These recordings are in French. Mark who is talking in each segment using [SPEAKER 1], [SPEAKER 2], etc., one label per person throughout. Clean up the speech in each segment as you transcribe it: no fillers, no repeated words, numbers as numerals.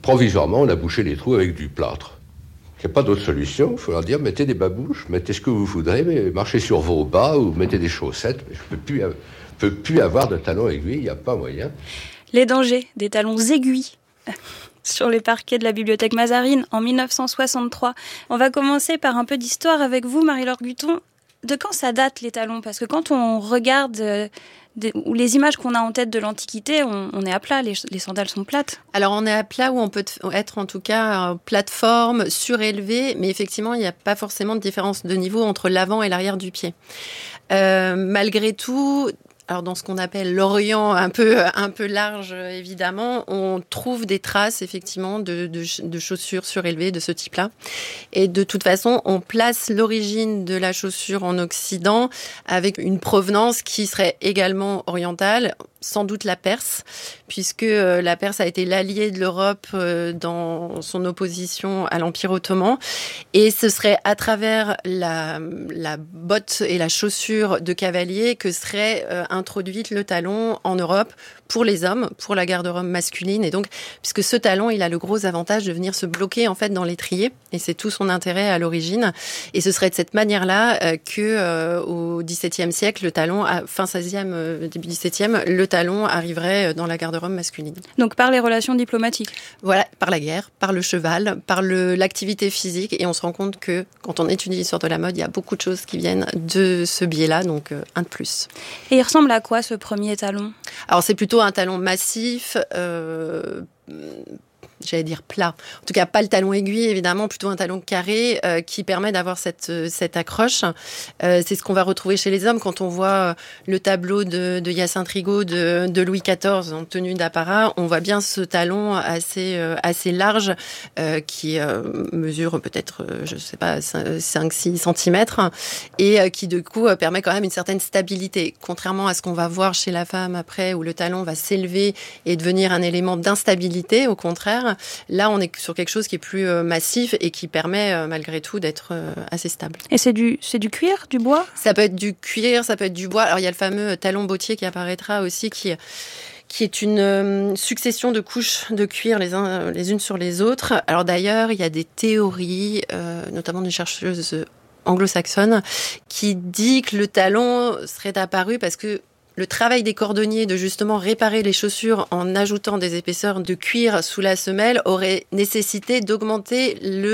[SPEAKER 1] provisoirement, on a bouché les trous avec du plâtre. Il n'y a pas d'autre solution. Il faut leur dire, mettez des babouches, mettez ce que vous voudrez, mais marchez sur vos bas ou mettez des chaussettes. Mais je ne peux plus avoir de talons aiguilles, il n'y a pas moyen.
[SPEAKER 2] Les dangers des talons aiguilles sur les parquets de la bibliothèque Mazarine en 1963. On va commencer par un peu d'histoire avec vous, Marie-Laure Guton. De quand ça date, les talons ? Parce que quand on regarde les images qu'on a en tête de l'Antiquité, on est à plat, les sandales sont plates.
[SPEAKER 3] Alors on est à plat ou on peut être en tout cas plateforme, surélevée, mais effectivement il n'y a pas forcément de différence de niveau entre l'avant et l'arrière du pied. Malgré tout, alors dans ce qu'on appelle l'Orient un peu large évidemment, on trouve des traces effectivement de chaussures surélevées de ce type-là. Et de toute façon, on place l'origine de la chaussure en Occident avec une provenance qui serait également orientale, sans doute la Perse, puisque la Perse a été l'alliée de l'Europe dans son opposition à l'Empire ottoman. Et ce serait à travers la botte et la chaussure de cavalier que serait introduite le talon en Europe pour les hommes, pour la garde-robe masculine. Et donc, puisque ce talon, il a le gros avantage de venir se bloquer en fait dans l'étrier, et c'est tout son intérêt à l'origine. Et ce serait de cette manière-là que au XVIIe siècle, le talon, fin XVIe, début XVIIe, le talon arriverait dans la garde-robe masculine.
[SPEAKER 2] Donc par les relations diplomatiques.
[SPEAKER 3] Voilà, par la guerre, par le cheval, par l'activité physique. Et on se rend compte que quand on étudie l'histoire de la mode, il y a beaucoup de choses qui viennent de ce biais-là, donc un de plus.
[SPEAKER 2] Et il ressemble à quoi ce premier talon ?
[SPEAKER 3] Alors c'est plutôt un talon massif, j'allais dire plat. En tout cas, pas le talon aiguille, évidemment, plutôt un talon carré qui permet d'avoir cette accroche. C'est ce qu'on va retrouver chez les hommes quand on voit le tableau de Hyacinthe Rigaud de Louis XIV en tenue d'apparat. On voit bien ce talon assez large qui mesure peut-être, je sais pas, 5-6 cm et qui, du coup, permet quand même une certaine stabilité. Contrairement à ce qu'on va voir chez la femme après, où le talon va s'élever et devenir un élément d'instabilité, au contraire. Là, on est sur quelque chose qui est plus massif et qui permet malgré tout d'être assez stable.
[SPEAKER 2] Et c'est du cuir, du bois ?
[SPEAKER 3] Ça peut être du cuir, ça peut être du bois. Alors, il y a le fameux talon bottier qui apparaîtra aussi, qui est une succession de couches de cuir les unes sur les autres. Alors d'ailleurs, il y a des théories, notamment des chercheuses anglo-saxonnes, qui dit que le talon serait apparu parce que le travail des cordonniers de justement réparer les chaussures en ajoutant des épaisseurs de cuir sous la semelle aurait nécessité d'augmenter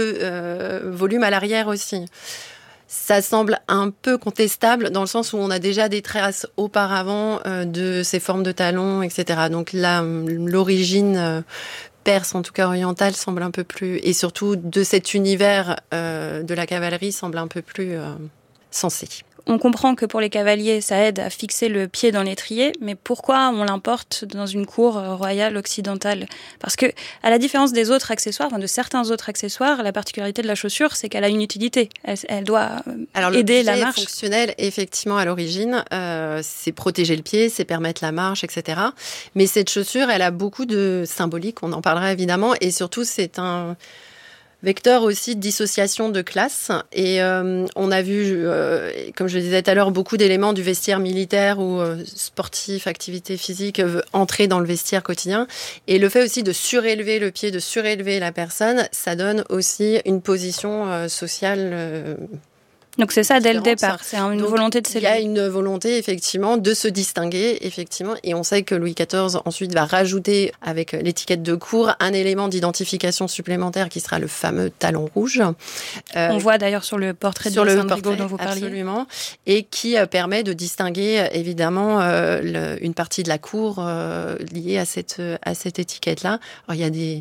[SPEAKER 3] le volume à l'arrière aussi. Ça semble un peu contestable dans le sens où on a déjà des traces auparavant de ces formes de talons, etc. Donc là, l'origine perse, en tout cas orientale, semble un peu plus... Et surtout de cet univers de la cavalerie semble un peu plus sensé.
[SPEAKER 2] On comprend que pour les cavaliers, ça aide à fixer le pied dans l'étrier, mais pourquoi on l'importe dans une cour royale occidentale ? Parce que, à la différence des autres accessoires, de certains autres accessoires, la particularité de la chaussure, c'est qu'elle a une utilité. Elle doit aider la marche.
[SPEAKER 3] Le pied est fonctionnel, effectivement, à l'origine. C'est protéger le pied, c'est permettre la marche, etc. Mais cette chaussure, elle a beaucoup de symbolique, on en parlera évidemment, et surtout, c'est un vecteur aussi de dissociation de classe. Et on a vu, comme je le disais tout à l'heure, beaucoup d'éléments du vestiaire militaire ou sportif, activité physique, entrer dans le vestiaire quotidien. Et le fait aussi de surélever le pied, de surélever la personne, ça donne aussi une position sociale
[SPEAKER 2] donc c'est ça dès le départ, c'est une volonté de s'élever.
[SPEAKER 3] Il y a une volonté effectivement de se distinguer effectivement, et on sait que Louis XIV ensuite va rajouter avec l'étiquette de cour un élément d'identification supplémentaire qui sera le fameux talon rouge.
[SPEAKER 2] On voit d'ailleurs sur le portrait de Hyacinthe Rigaud dont vous parliez.
[SPEAKER 3] Absolument, et qui permet de distinguer évidemment une partie de la cour liée à cette étiquette-là. Alors il y a des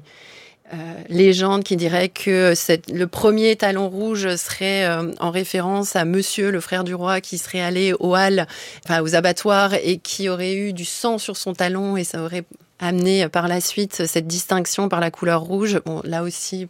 [SPEAKER 3] légende qui dirait que le premier talon rouge serait en référence à Monsieur, le frère du roi, qui serait allé aux halles, aux abattoirs, et qui aurait eu du sang sur son talon, et ça aurait amené par la suite cette distinction par la couleur rouge. Bon, là aussi...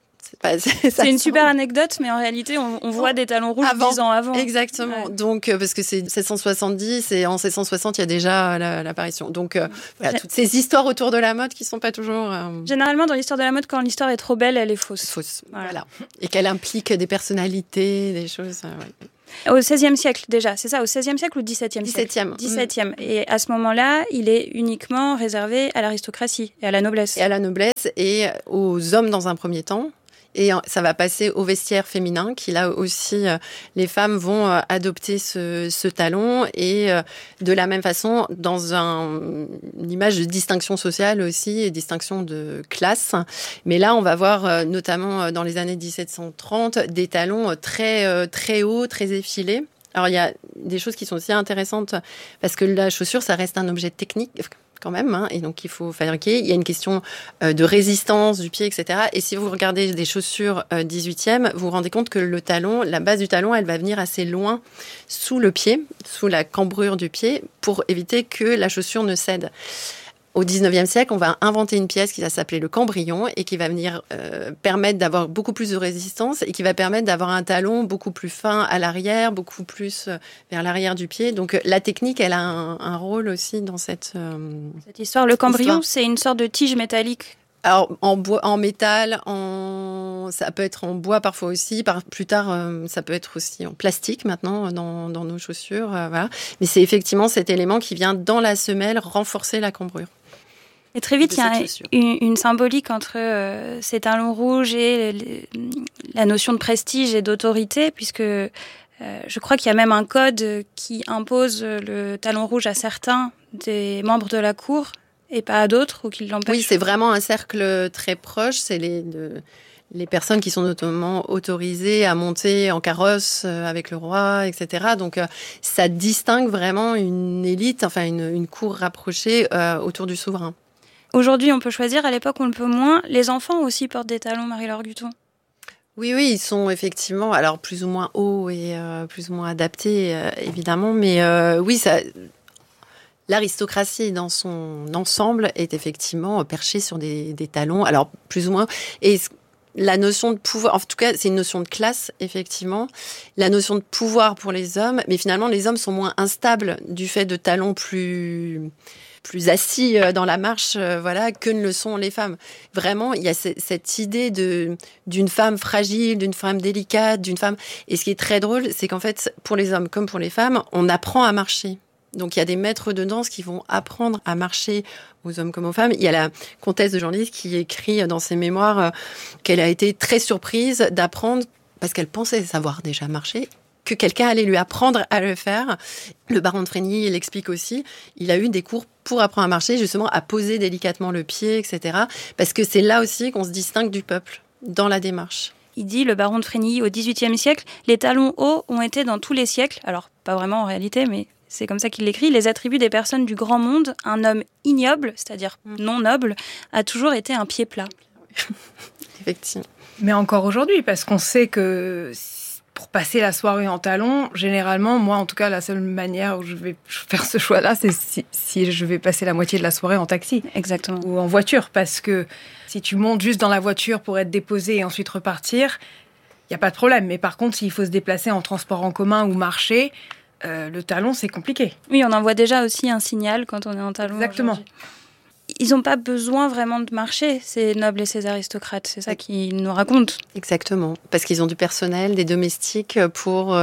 [SPEAKER 2] C'est une super anecdote, mais en réalité, on voit des talons rouges 10 ans avant.
[SPEAKER 3] Exactement. Ouais. Donc, parce que c'est 1770 et en 1760, il y a déjà l'apparition. Donc, voilà, toutes ces histoires autour de la mode qui ne sont pas toujours...
[SPEAKER 2] Généralement, dans l'histoire de la mode, quand l'histoire est trop belle, elle est fausse.
[SPEAKER 3] Fausse, voilà. Et qu'elle implique des personnalités, des choses... ouais.
[SPEAKER 2] Au XVIe siècle déjà, c'est ça, au XVIe siècle ou XVIIe siècle? XVIIe. Et à ce moment-là, il est uniquement réservé à l'aristocratie et à la noblesse.
[SPEAKER 3] Et à la noblesse et aux hommes dans un premier temps. Et ça va passer au vestiaire féminin, qui là aussi, les femmes vont adopter ce talon. Et de la même façon, dans une image de distinction sociale aussi, et distinction de classe. Mais là, on va voir, notamment dans les années 1730, des talons très, très hauts, très effilés. Alors, il y a des choses qui sont aussi intéressantes, parce que la chaussure, ça reste un objet technique quand même, hein, et donc il faut fabriquer. Il y a une question de résistance du pied, etc. Et si vous regardez des chaussures 18e, vous vous rendez compte que le talon, la base du talon, elle va venir assez loin sous le pied, sous la cambrure du pied, pour éviter que la chaussure ne cède. Au 19e siècle, on va inventer une pièce qui va s'appeler le cambrion et qui va venir permettre d'avoir beaucoup plus de résistance et qui va permettre d'avoir un talon beaucoup plus fin à l'arrière, beaucoup plus vers l'arrière du pied. Donc la technique, elle a un rôle aussi dans cette
[SPEAKER 2] histoire. Le cambrion, c'est une sorte de tige métallique.
[SPEAKER 3] Alors en bois, en métal, ça peut être en bois parfois aussi. Plus tard, ça peut être aussi en plastique maintenant dans nos chaussures. Voilà. Mais c'est effectivement cet élément qui vient dans la semelle renforcer la cambrure.
[SPEAKER 2] Et très vite, il y a une symbolique entre ces talons rouges et la notion de prestige et d'autorité, puisque je crois qu'il y a même un code qui impose le talon rouge à certains des membres de la cour et pas à d'autres, ou qui l'empêchent.
[SPEAKER 3] Oui, c'est vraiment un cercle très proche. C'est les personnes qui sont notamment autorisées à monter en carrosse avec le roi, etc. Donc, ça distingue vraiment une élite, enfin une cour rapprochée autour du souverain.
[SPEAKER 2] Aujourd'hui, on peut choisir. À l'époque, on le peut moins. Les enfants aussi portent des talons, Marie-Laure Guton.
[SPEAKER 3] Oui, ils sont effectivement, alors plus ou moins hauts et plus ou moins adaptés, évidemment. Mais oui, l'aristocratie dans son ensemble est effectivement perchée sur des talons, alors plus ou moins. Et la notion de pouvoir, en tout cas, c'est une notion de classe, effectivement. La notion de pouvoir pour les hommes, mais finalement, les hommes sont moins instables du fait de talons plus assis dans la marche, voilà, que ne le sont les femmes. Vraiment, il y a cette idée d'une femme fragile, d'une femme délicate, d'une femme. Et ce qui est très drôle, c'est qu'en fait, pour les hommes comme pour les femmes, on apprend à marcher. Donc, il y a des maîtres de danse qui vont apprendre à marcher aux hommes comme aux femmes. Il y a la comtesse de Genlis qui écrit dans ses mémoires qu'elle a été très surprise d'apprendre, parce qu'elle pensait savoir déjà marcher, que quelqu'un allait lui apprendre à le faire. Le baron de Frény l'explique aussi. Il a eu des cours pour apprendre à marcher, justement à poser délicatement le pied, etc. Parce que c'est là aussi qu'on se distingue du peuple, dans la démarche.
[SPEAKER 2] Il dit, le baron de Frény, au XVIIIe siècle, les talons hauts ont été dans tous les siècles, alors pas vraiment en réalité, mais c'est comme ça qu'il l'écrit, les attributs des personnes du grand monde. Un homme ignoble, c'est-à-dire non noble, a toujours été un pied plat.
[SPEAKER 3] Effectivement.
[SPEAKER 4] Mais encore aujourd'hui, parce qu'on sait que pour passer la soirée en talons, généralement, moi en tout cas, la seule manière où je vais faire ce choix-là, c'est si je vais passer la moitié de la soirée en taxi.
[SPEAKER 2] Exactement.
[SPEAKER 4] Ou en voiture, parce que si tu montes juste dans la voiture pour être déposé et ensuite repartir, il n'y a pas de problème. Mais par contre, s'il faut se déplacer en transport en commun ou marcher, le talon, c'est compliqué.
[SPEAKER 2] Oui, on envoie déjà aussi un signal quand on est en talon.
[SPEAKER 4] Exactement.
[SPEAKER 2] Ils n'ont pas besoin vraiment de marcher, ces nobles et ces aristocrates. C'est ça qu'ils nous racontent.
[SPEAKER 3] Exactement. Parce qu'ils ont du personnel, des domestiques pour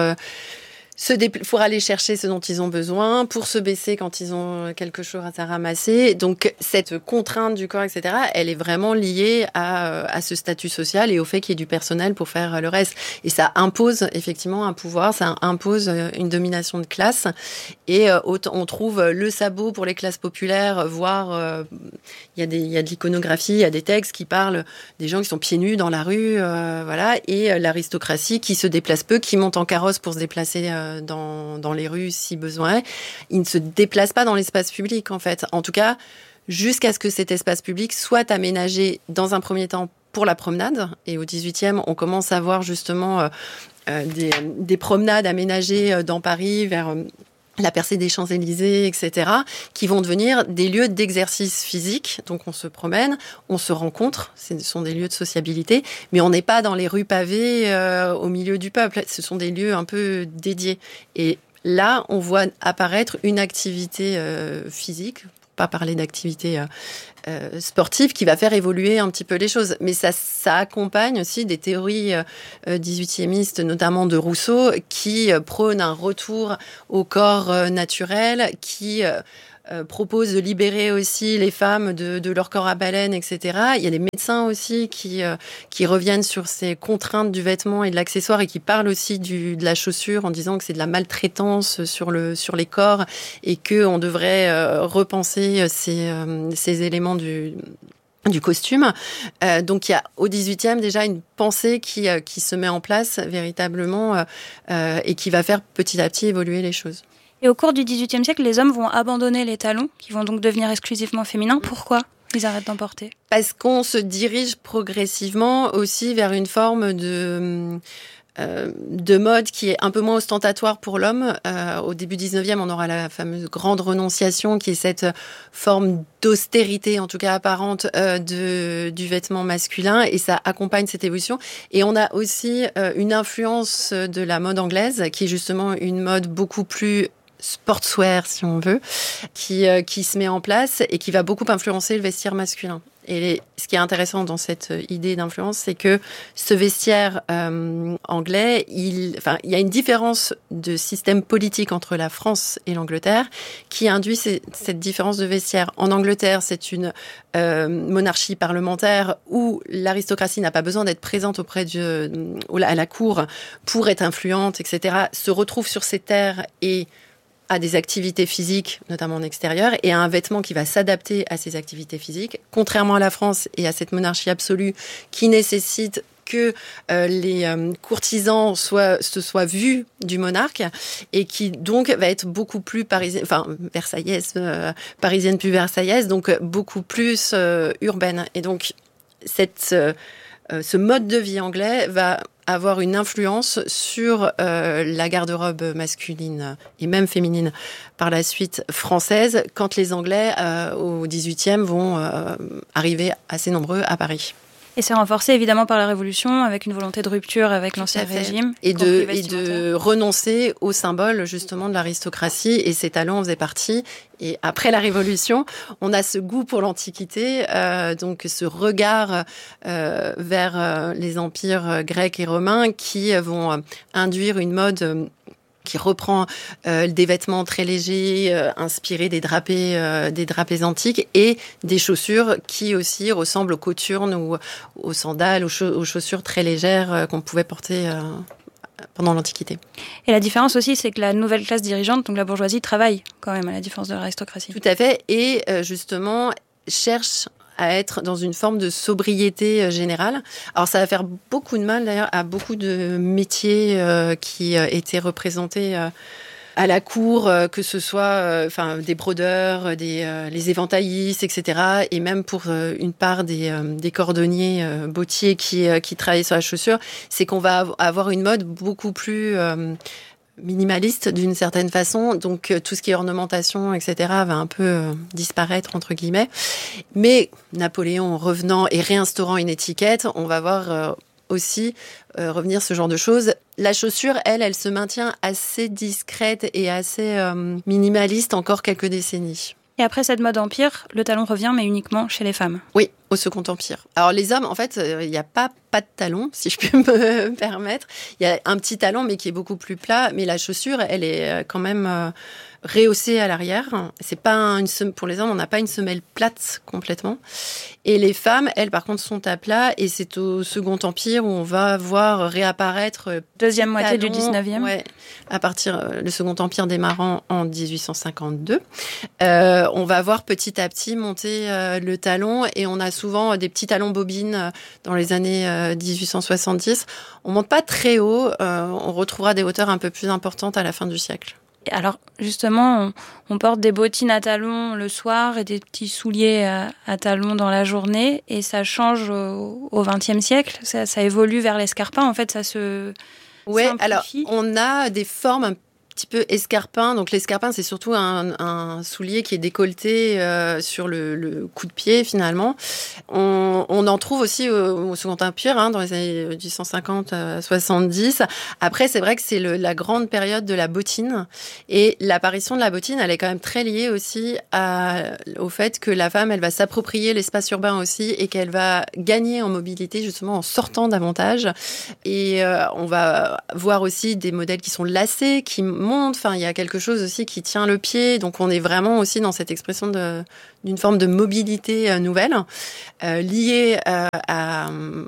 [SPEAKER 3] aller chercher ce dont ils ont besoin, pour se baisser quand ils ont quelque chose à ramasser. Donc, cette contrainte du corps, etc., elle est vraiment liée à ce statut social et au fait qu'il y ait du personnel pour faire le reste. Et ça impose effectivement un pouvoir, ça impose une domination de classe. Et on trouve le sabot pour les classes populaires, voire il y a de l'iconographie, il y a des textes qui parlent des gens qui sont pieds nus dans la rue, voilà, et l'aristocratie qui se déplace peu, qui monte en carrosse pour se déplacer dans les rues si besoin. Ils ne se déplacent pas dans l'espace public, en fait. En tout cas, jusqu'à ce que cet espace public soit aménagé dans un premier temps pour la promenade. Et au 18e, on commence à voir justement des promenades aménagées dans Paris vers la percée des Champs-Élysées, etc., qui vont devenir des lieux d'exercice physique. Donc, on se promène, on se rencontre, ce sont des lieux de sociabilité, mais on n'est pas dans les rues pavées au milieu du peuple. Ce sont des lieux un peu dédiés. Et là, on voit apparaître une activité physique, pour pas parler d'activité sportive, qui va faire évoluer un petit peu les choses. Mais ça accompagne aussi des théories 18e, notamment de Rousseau, qui prônent un retour au corps naturel, qui propose de libérer aussi les femmes de leur corps à baleine, etc. Il y a des médecins aussi qui reviennent sur ces contraintes du vêtement et de l'accessoire et qui parlent aussi de la chaussure en disant que c'est de la maltraitance sur les corps et qu'on devrait repenser ces éléments du costume. Donc il y a au 18e déjà une pensée qui se met en place véritablement et qui va faire petit à petit évoluer les choses.
[SPEAKER 2] Et au cours du XVIIIe siècle, les hommes vont abandonner les talons, qui vont donc devenir exclusivement féminins. Pourquoi ils arrêtent d'en porter ?
[SPEAKER 3] Parce qu'on se dirige progressivement aussi vers une forme de mode qui est un peu moins ostentatoire pour l'homme. Au début 19e, on aura la fameuse grande renonciation, qui est cette forme d'austérité, en tout cas apparente, du vêtement masculin, et ça accompagne cette évolution. Et on a aussi une influence de la mode anglaise, qui est justement une mode beaucoup plus sportswear, si on veut, qui se met en place et qui va beaucoup influencer le vestiaire masculin. Et ce qui est intéressant dans cette idée d'influence, c'est que ce vestiaire anglais, il y a une différence de système politique entre la France et l'Angleterre qui induit cette différence de vestiaire. En Angleterre, c'est une monarchie parlementaire où l'aristocratie n'a pas besoin d'être présente à la cour pour être influente, etc., se retrouve sur ses terres et à des activités physiques, notamment en extérieur, et à un vêtement qui va s'adapter à ces activités physiques, contrairement à la France et à cette monarchie absolue qui nécessite que les courtisans se soient vus du monarque et qui donc va être beaucoup plus parisienne, parisienne plus versaillaise, donc beaucoup plus urbaine. Et donc ce mode de vie anglais va avoir une influence sur la garde-robe masculine et même féminine par la suite française, quand les Anglais au XVIIIe vont arriver assez nombreux à Paris.
[SPEAKER 2] Et c'est renforcé évidemment par la Révolution, avec une volonté de rupture avec l'Ancien Régime.
[SPEAKER 3] Et de renoncer au symbole justement de l'aristocratie, et ces talons en faisaient partie. Et après la Révolution, on a ce goût pour l'Antiquité, donc ce regard vers les empires grecs et romains qui vont induire une mode qui reprend des vêtements très légers, inspirés des drapés antiques, et des chaussures qui aussi ressemblent aux cothurnes ou aux sandales, aux chaussures très légères qu'on pouvait porter pendant l'Antiquité.
[SPEAKER 2] Et la différence aussi, c'est que la nouvelle classe dirigeante, donc la bourgeoisie, travaille quand même à la différence de l'aristocratie.
[SPEAKER 3] Tout à fait, et justement cherche à être dans une forme de sobriété générale. Alors ça va faire beaucoup de mal d'ailleurs à beaucoup de métiers qui étaient représentés à la cour, que ce soit des brodeurs, les éventaillistes, etc. Et même pour une part des cordonniers bottiers qui travaillaient sur la chaussure, c'est qu'on va avoir une mode beaucoup plus minimaliste d'une certaine façon, donc tout ce qui est ornementation, etc. va un peu disparaître entre guillemets. Mais Napoléon revenant et réinstaurant une étiquette, on va voir aussi revenir ce genre de choses. La chaussure, elle se maintient assez discrète et assez minimaliste encore quelques décennies.
[SPEAKER 2] Et après cette mode empire, le talon revient, mais uniquement chez les femmes.
[SPEAKER 3] Oui, au Second Empire. Alors les hommes, en fait, il n'y a pas de talon, si je peux me permettre. Il y a un petit talon, mais qui est beaucoup plus plat. Mais la chaussure, elle est quand même rehaussée à l'arrière. C'est pas pour les hommes, on n'a pas une semelle plate complètement. Et les femmes, elles, par contre, sont à plat. Et c'est au Second Empire où on va voir réapparaître
[SPEAKER 2] deuxième moitié du 19e.
[SPEAKER 3] Ouais, à partir le Second Empire démarrant en 1852. On va voir petit à petit monter le talon, et on a souvent des petits talons bobines dans les années 1870. On monte pas très haut, on retrouvera des hauteurs un peu plus importantes à la fin du siècle.
[SPEAKER 2] Alors justement, on porte des bottines à talons le soir et des petits souliers à talons dans la journée, et ça change au XXe siècle. Ça évolue vers l'escarpin, en fait, ça se
[SPEAKER 3] ouais,
[SPEAKER 2] simplifie.
[SPEAKER 3] Alors on a des formes un petit peu escarpin. Donc l'escarpin, c'est surtout un soulier qui est décolleté sur le coup de pied finalement. On en trouve aussi au Second Empire, dans les années 1850-70. Après, c'est vrai que c'est la grande période de la bottine. Et l'apparition de la bottine, elle est quand même très liée aussi au fait que la femme, elle va s'approprier l'espace urbain aussi et qu'elle va gagner en mobilité justement en sortant davantage. Et on va voir aussi des modèles qui sont lacés, qui montent. Enfin, il y a quelque chose aussi qui tient le pied. Donc, on est vraiment aussi dans cette expression d'une forme de mobilité nouvelle, liée à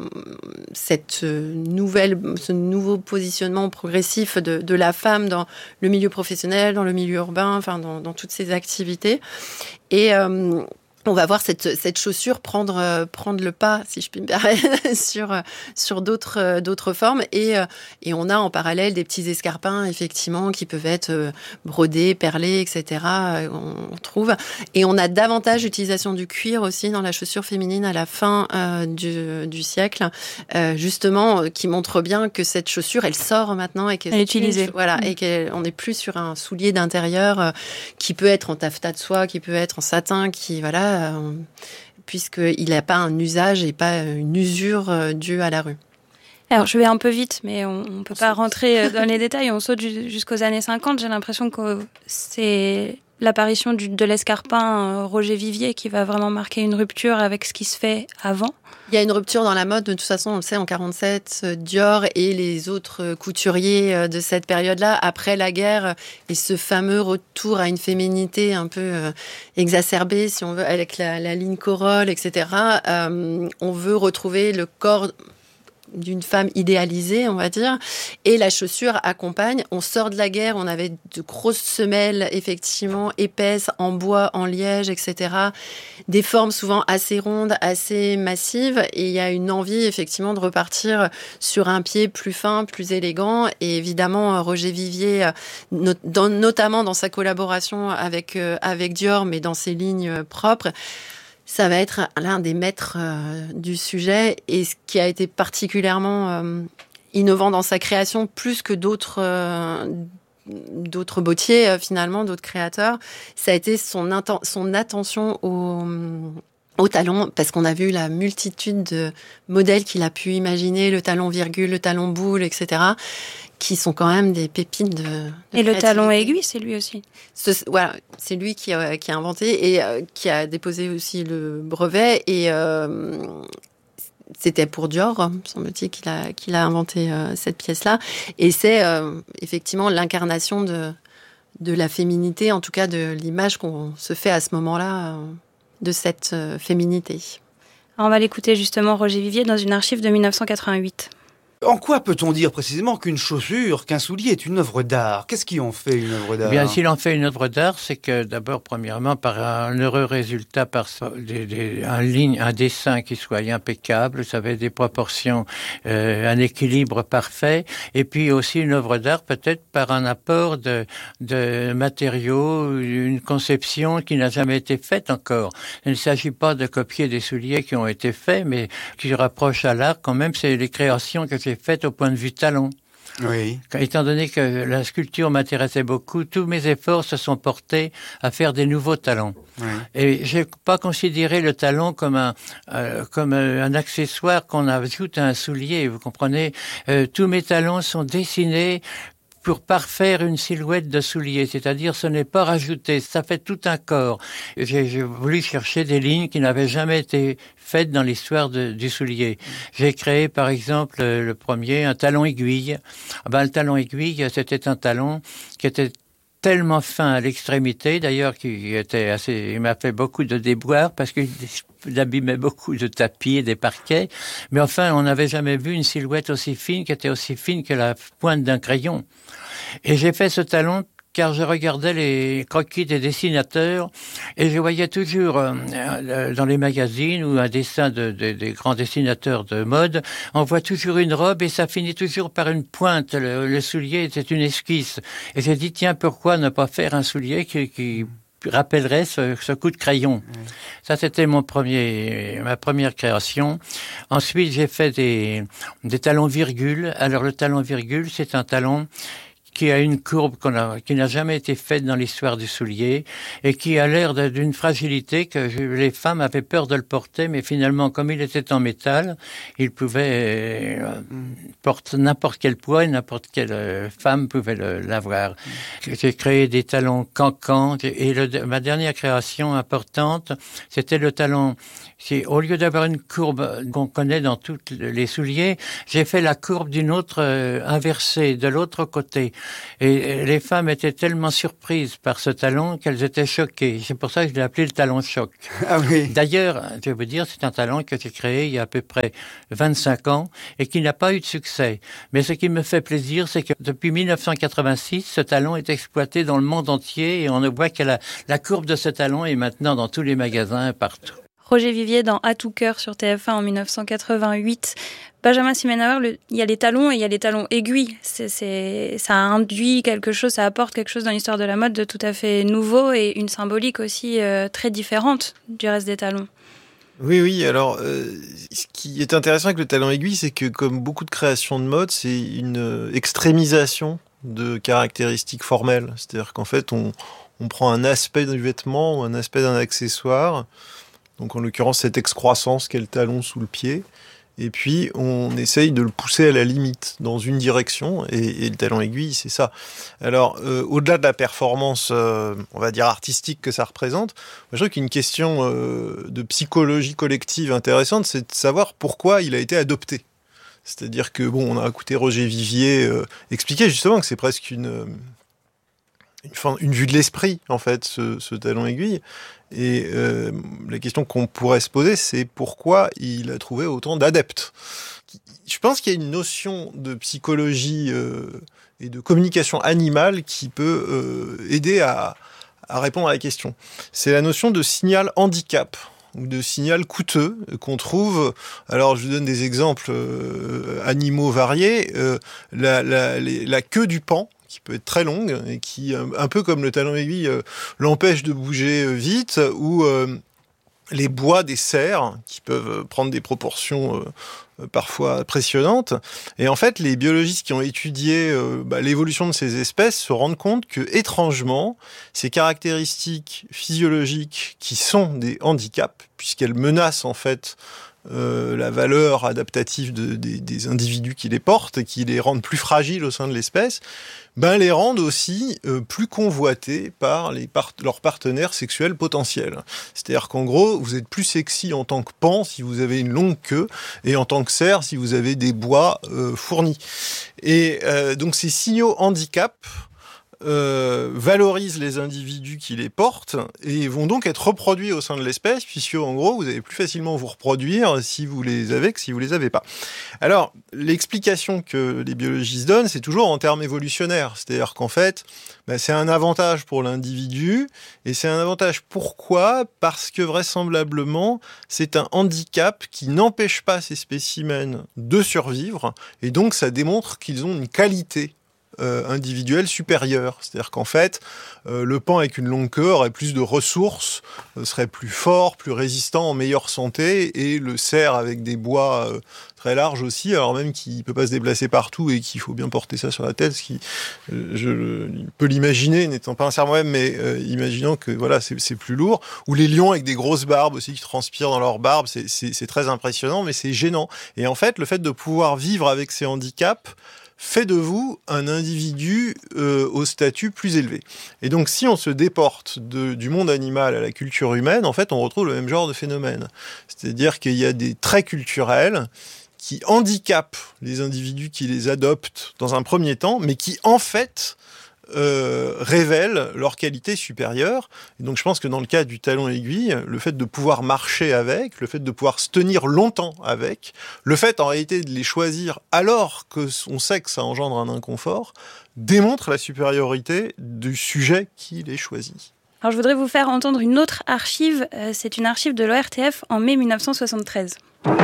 [SPEAKER 3] ce nouveau positionnement progressif de la femme dans le milieu professionnel, dans le milieu urbain, enfin dans toutes ces activités. Et on va voir cette chaussure prendre le pas, si je puis me permettre, sur d'autres formes. Et on a en parallèle des petits escarpins, effectivement, qui peuvent être brodés, perlés, etc. On trouve. Et on a davantage d'utilisation du cuir aussi dans la chaussure féminine à la fin du siècle, justement, qui montre bien que cette chaussure, elle sort maintenant et qu'elle
[SPEAKER 2] est utilisée.
[SPEAKER 3] Voilà, et qu'on n'est plus sur un soulier d'intérieur qui peut être en taffetas de soie, qui peut être en satin, puisqu'il n'a pas un usage et pas une usure due à la rue.
[SPEAKER 2] Alors, je vais un peu vite, mais on ne peut pas rentrer dans les détails. On saute jusqu'aux années 50. J'ai l'impression que c'est l'apparition de l'escarpin Roger Vivier qui va vraiment marquer une rupture avec ce qui se fait avant.
[SPEAKER 3] Il y a une rupture dans la mode, de toute façon, on le sait, en 47, Dior et les autres couturiers de cette période-là, après la guerre, et ce fameux retour à une féminité un peu exacerbée, si on veut, avec la ligne Corolle, etc. On veut retrouver le corps d'une femme idéalisée, on va dire, et la chaussure accompagne. On sort de la guerre, on avait de grosses semelles, effectivement, épaisses, en bois, en liège, etc. Des formes souvent assez rondes, assez massives, et il y a une envie, effectivement, de repartir sur un pied plus fin, plus élégant, et évidemment, Roger Vivier, notamment dans sa collaboration avec Dior, mais dans ses lignes propres, ça va être l'un des maîtres du sujet, et ce qui a été particulièrement innovant dans sa création, plus que d'autres bottiers, finalement, d'autres créateurs, ça a été son attention au talon, parce qu'on a vu la multitude de modèles qu'il a pu imaginer, le talon virgule, le talon boule, etc., qui sont quand même des pépines de
[SPEAKER 2] et le talon aiguille, c'est lui aussi.
[SPEAKER 3] Voilà, c'est lui qui a inventé et qui a déposé aussi le brevet. Et c'était pour Dior, semble-t-il, qu'il a inventé cette pièce-là. Et c'est effectivement l'incarnation de la féminité, en tout cas de l'image qu'on se fait à ce moment-là de cette féminité.
[SPEAKER 2] Alors on va l'écouter justement, Roger Vivier, dans une archive de 1988.
[SPEAKER 5] En quoi peut-on dire précisément qu'une chaussure, qu'un soulier est une œuvre d'art ? Qu'est-ce qui en fait une œuvre d'art ?
[SPEAKER 6] Bien, s'il en fait une œuvre d'art, c'est que d'abord, premièrement, par un heureux résultat, par un dessin qui soit impeccable, ça avait des proportions, un équilibre parfait, et puis aussi une œuvre d'art peut-être par un apport de matériaux, une conception qui n'a jamais été faite encore. Il ne s'agit pas de copier des souliers qui ont été faits, mais qui se rapprochent à l'art quand même, c'est les créations que j'ai faites au point de vue talon.
[SPEAKER 5] Oui.
[SPEAKER 6] Étant donné que la sculpture m'intéressait beaucoup, tous mes efforts se sont portés à faire des nouveaux talons. Oui. Et j'ai pas considéré le talon comme un accessoire qu'on ajoute à un soulier. Vous comprenez, tous mes talons sont dessinés pour parfaire une silhouette de soulier, c'est-à-dire ce n'est pas rajouté, ça fait tout un corps. J'ai voulu chercher des lignes qui n'avaient jamais été faites dans l'histoire du soulier. J'ai créé par exemple le premier, un talon aiguille. Le talon aiguille, c'était un talon qui était tellement fin à l'extrémité, d'ailleurs, il m'a fait beaucoup de déboires parce qu'il abîmait beaucoup de tapis et des parquets. Mais enfin, on n'avait jamais vu une silhouette aussi fine, qui était aussi fine que la pointe d'un crayon. Et j'ai fait ce talon car je regardais les croquis des dessinateurs et je voyais toujours dans les magazines ou un dessin des grands dessinateurs de mode, on voit toujours une robe et ça finit toujours par une pointe. Le soulier était une esquisse. Et j'ai dit, tiens, pourquoi ne pas faire un soulier qui rappellerait ce coup de crayon. Ça, c'était ma première création. Ensuite, j'ai fait des talons virgules. Alors, le talon virgule, c'est un talon qui a une courbe qui n'a jamais été faite dans l'histoire du soulier et qui a l'air d'une fragilité que les femmes avaient peur de le porter, mais finalement, comme il était en métal, il pouvait porter n'importe quel poids et n'importe quelle femme pouvait l'avoir. J'ai créé des talons cancans et ma dernière création importante, c'était le talon. Au lieu d'avoir une courbe qu'on connaît dans tous les souliers, j'ai fait la courbe d'une autre inversée, de l'autre côté. Et les femmes étaient tellement surprises par ce talon qu'elles étaient choquées. C'est pour ça que je l'ai appelé le talon choc.
[SPEAKER 5] Ah oui.
[SPEAKER 6] D'ailleurs, je vais vous dire, c'est un talon que j'ai créé il y a à peu près 25 ans et qui n'a pas eu de succès. Mais ce qui me fait plaisir, c'est que depuis 1986, ce talon est exploité dans le monde entier et on voit que la courbe de ce talon est maintenant dans tous les magasins partout.
[SPEAKER 2] Roger Vivier dans À tout cœur sur TF1 en 1988. Benjamin Simenauer, il y a les talons et il y a les talons aiguilles. Ça induit quelque chose, ça apporte quelque chose dans l'histoire de la mode de tout à fait nouveau et une symbolique aussi très différente du reste des talons.
[SPEAKER 7] Oui. Alors, ce qui est intéressant avec le talon aiguille, c'est que comme beaucoup de créations de mode, c'est une extrémisation de caractéristiques formelles. C'est-à-dire qu'en fait, on prend un aspect du vêtement ou un aspect d'un accessoire, donc en l'occurrence cette excroissance qu'est le talon sous le pied, et puis on essaye de le pousser à la limite dans une direction, et le talon aiguille, c'est ça. Alors, au-delà de la performance, on va dire artistique que ça représente, moi, je trouve qu'une question de psychologie collective intéressante, c'est de savoir pourquoi il a été adopté. C'est-à-dire que, on a écouté Roger Vivier expliquer justement que c'est presque une vue de l'esprit, en fait, ce talon aiguille. Et la question qu'on pourrait se poser, c'est pourquoi il a trouvé autant d'adeptes. Je pense qu'il y a une notion de psychologie et de communication animale qui peut aider à répondre à la question. C'est la notion de signal handicap ou de signal coûteux qu'on trouve. Alors, je vous donne des exemples animaux variés. La queue du paon, qui peut être très longue et qui, un peu comme le talon aiguille, l'empêche de bouger vite, ou les bois des cerfs qui peuvent prendre des proportions parfois impressionnantes. Et en fait, les biologistes qui ont étudié l'évolution de ces espèces se rendent compte que, étrangement, ces caractéristiques physiologiques qui sont des handicaps, puisqu'elles menacent en fait la valeur adaptative des individus qui les portent et qui les rendent plus fragiles au sein de l'espèce, les rendent aussi plus convoités par leurs partenaires sexuels potentiels. C'est-à-dire qu'en gros, vous êtes plus sexy en tant que paon si vous avez une longue queue, et en tant que cerf si vous avez des bois fournis. Et donc ces signaux handicap valorisent les individus qui les portent et vont donc être reproduits au sein de l'espèce, puisque en gros vous allez plus facilement vous reproduire si vous les avez que si vous les avez pas. Alors l'explication que les biologistes donnent, c'est toujours en termes évolutionnaires, c'est-à-dire qu'en fait c'est un avantage pour l'individu, et c'est un avantage pourquoi ? Parce que vraisemblablement c'est un handicap qui n'empêche pas ces spécimens de survivre, et donc ça démontre qu'ils ont une qualité individuelle supérieure. C'est-à-dire qu'en fait, le paon avec une longue queue aurait plus de ressources, serait plus fort, plus résistant, en meilleure santé, et le cerf avec des bois très larges aussi, alors même qu'il ne peut pas se déplacer partout et qu'il faut bien porter ça sur la tête, ce qui, je peux l'imaginer, n'étant pas un cerf moi-même, mais imaginant que voilà, c'est plus lourd. Ou les lions avec des grosses barbes aussi, qui transpirent dans leurs barbes, c'est très impressionnant, mais c'est gênant. Et en fait, le fait de pouvoir vivre avec ces handicaps fait de vous un individu au statut plus élevé. Et donc, si on se déporte du monde animal à la culture humaine, en fait, on retrouve le même genre de phénomène. C'est-à-dire qu'il y a des traits culturels qui handicapent les individus qui les adoptent dans un premier temps, mais qui, en fait, révèlent leur qualité supérieure. Et donc je pense que dans le cas du talon aiguille, le fait de pouvoir marcher avec, le fait de pouvoir se tenir longtemps avec, le fait en réalité de les choisir alors qu'on sait que ça engendre un inconfort, démontre la supériorité du sujet qui les choisit.
[SPEAKER 2] Alors je voudrais vous faire entendre une autre archive, c'est une archive de l'ORTF en mai 1973.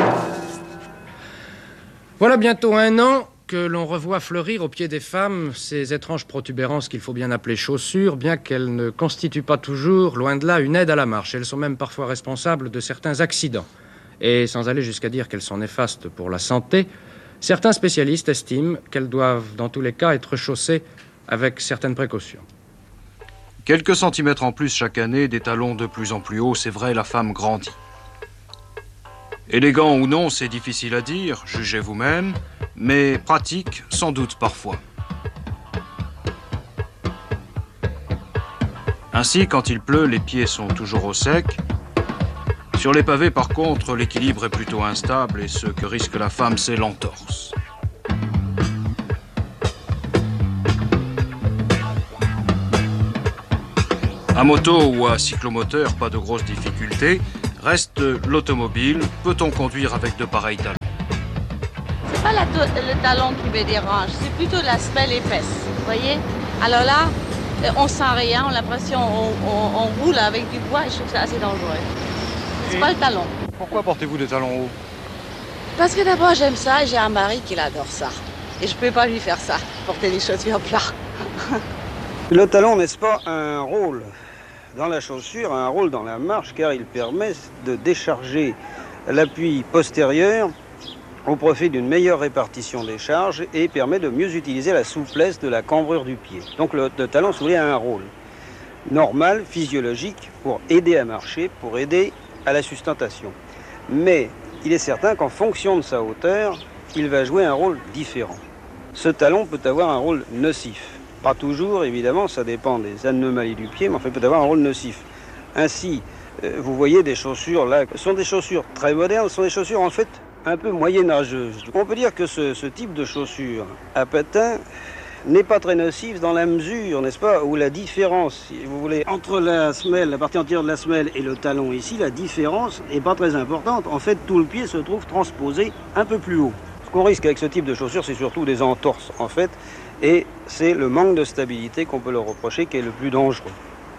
[SPEAKER 8] Voilà bientôt 1 an que l'on revoit fleurir au pied des femmes ces étranges protubérances qu'il faut bien appeler chaussures, bien qu'elles ne constituent pas toujours, loin de là, une aide à la marche. Elles sont même parfois responsables de certains accidents. Et sans aller jusqu'à dire qu'elles sont néfastes pour la santé, certains spécialistes estiment qu'elles doivent, dans tous les cas, être chaussées avec certaines précautions.
[SPEAKER 9] Quelques centimètres en plus chaque année, des talons de plus en plus hauts, c'est vrai, la femme grandit. Élégant ou non, c'est difficile à dire, jugez vous-même, mais pratique, sans doute parfois. Ainsi, quand il pleut, les pieds sont toujours au sec. Sur les pavés, par contre, l'équilibre est plutôt instable et ce que risque la femme, c'est l'entorse. À moto ou à cyclomoteur, pas de grosses difficultés. Reste l'automobile. Peut-on conduire avec de pareils talons?
[SPEAKER 10] C'est pas le talon qui me dérange, c'est plutôt la semelle épaisse, vous voyez? Alors là, on sent rien, on a l'impression on roule avec du bois et je trouve ça assez dangereux. C'est pas le talon.
[SPEAKER 9] Pourquoi portez-vous des talons hauts?
[SPEAKER 10] Parce que d'abord j'aime ça et j'ai un mari qui adore ça. Et je peux pas lui faire ça, porter des chaussures plats.
[SPEAKER 11] Le talon, n'est-ce pas, un rôle dans la chaussure, un rôle dans la marche, car il permet de décharger l'appui postérieur au profit d'une meilleure répartition des charges et permet de mieux utiliser la souplesse de la cambrure du pied. Donc le talon, si vous voulez, a un rôle normal, physiologique, pour aider à marcher, pour aider à la sustentation. Mais il est certain qu'en fonction de sa hauteur, il va jouer un rôle différent. Ce talon peut avoir un rôle nocif. Pas toujours, évidemment, ça dépend des anomalies du pied, mais enfin, il peut avoir un rôle nocif. Ainsi, vous voyez des chaussures là, ce sont des chaussures très modernes, ce sont des chaussures en fait un peu moyenâgeuses. On peut dire que ce type de chaussure à patins n'est pas très nocif dans la mesure, n'est-ce pas, où la différence, si vous voulez, entre la semelle, la partie entière de la semelle et le talon ici, la différence n'est pas très importante. En fait, tout le pied se trouve transposé un peu plus haut. Ce qu'on risque avec ce type de chaussure, c'est surtout des entorses, en fait, et c'est le manque de stabilité qu'on peut leur reprocher qui est le plus dangereux.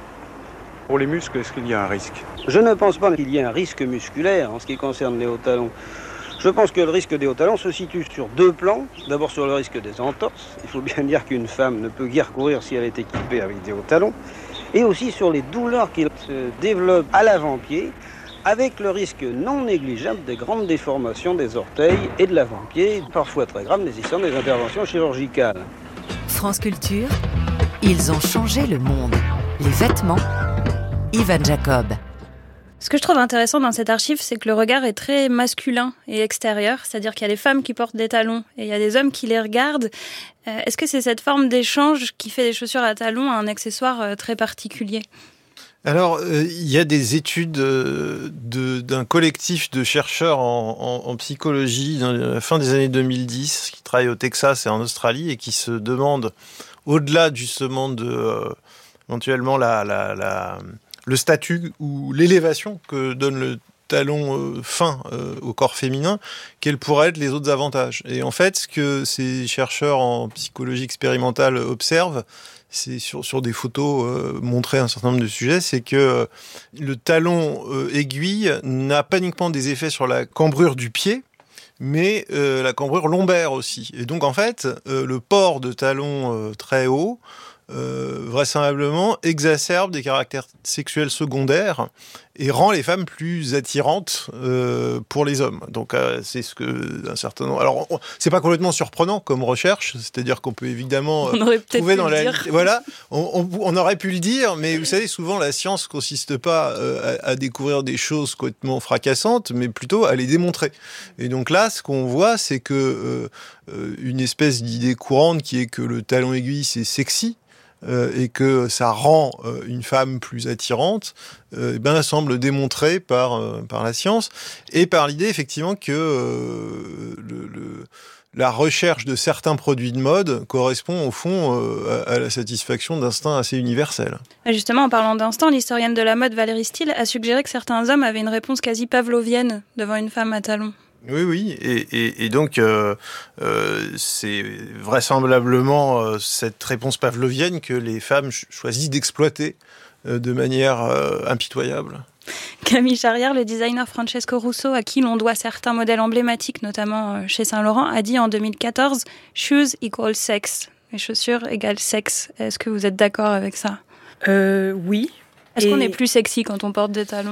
[SPEAKER 9] Pour les muscles, est-ce qu'il y a un risque?
[SPEAKER 11] Je ne pense pas qu'il y ait un risque musculaire en ce qui concerne les hauts talons. Je pense que le risque des hauts talons se situe sur deux plans. D'abord sur le risque des entorses. Il faut bien dire qu'une femme ne peut guère courir si elle est équipée avec des hauts talons. Et aussi sur les douleurs qui se développent à l'avant-pied, avec le risque non négligeable des grandes déformations des orteils et de l'avant-pied, parfois très graves, nécessitant des interventions chirurgicales.
[SPEAKER 12] France Culture, ils ont changé le monde. Les vêtements, Ivan Jacob.
[SPEAKER 2] Ce que je trouve intéressant dans cette archive, c'est que le regard est très masculin et extérieur, c'est-à-dire qu'il y a les femmes qui portent des talons et il y a des hommes qui les regardent. Est-ce que c'est cette forme d'échange qui fait des chaussures à talons un accessoire très particulier ?
[SPEAKER 7] Alors, il y a des études d'un collectif de chercheurs en psychologie dans la fin des années 2010 qui travaillent au Texas et en Australie et qui se demandent, au-delà justement de éventuellement le statut ou l'élévation que donne le talon fin au corps féminin, quels pourraient être les autres avantages. Et en fait, ce que ces chercheurs en psychologie expérimentale observent, c'est sur des photos montrer un certain nombre de sujets, c'est que le talon aiguille n'a pas uniquement des effets sur la cambrure du pied, mais la cambrure lombaire aussi. Et donc en fait, le port de talons très hauts vraisemblablement exacerbe des caractères sexuels secondaires et rend les femmes plus attirantes pour les hommes. Donc c'est ce que un certain nombre. Alors c'est pas complètement surprenant comme recherche, c'est-à-dire qu'on peut évidemment trouver dans la voilà, on aurait pu le dire, mais vous savez souvent la science consiste pas à découvrir des choses complètement fracassantes, mais plutôt à les démontrer. Et donc là, ce qu'on voit, c'est que une espèce d'idée courante qui est que le talon aiguille c'est sexy. Et que ça rend une femme plus attirante, semble démontré par la science et par l'idée effectivement que la recherche de certains produits de mode correspond au fond à la satisfaction d'instincts assez universels.
[SPEAKER 2] Justement, en parlant d'instinct, l'historienne de la mode Valérie Steele a suggéré que certains hommes avaient une réponse quasi pavlovienne devant une femme à talons.
[SPEAKER 7] Oui, et donc c'est vraisemblablement cette réponse pavlovienne que les femmes choisissent d'exploiter de manière impitoyable.
[SPEAKER 2] Camille Charrière, le designer Francesco Russo, à qui l'on doit certains modèles emblématiques, notamment chez Saint-Laurent, a dit en 2014 « Shoes equal sex ». Les chaussures égale sexe. Est-ce que vous êtes d'accord avec ça ?
[SPEAKER 4] Oui.
[SPEAKER 2] Est-ce qu'on est plus sexy quand on porte des talons ?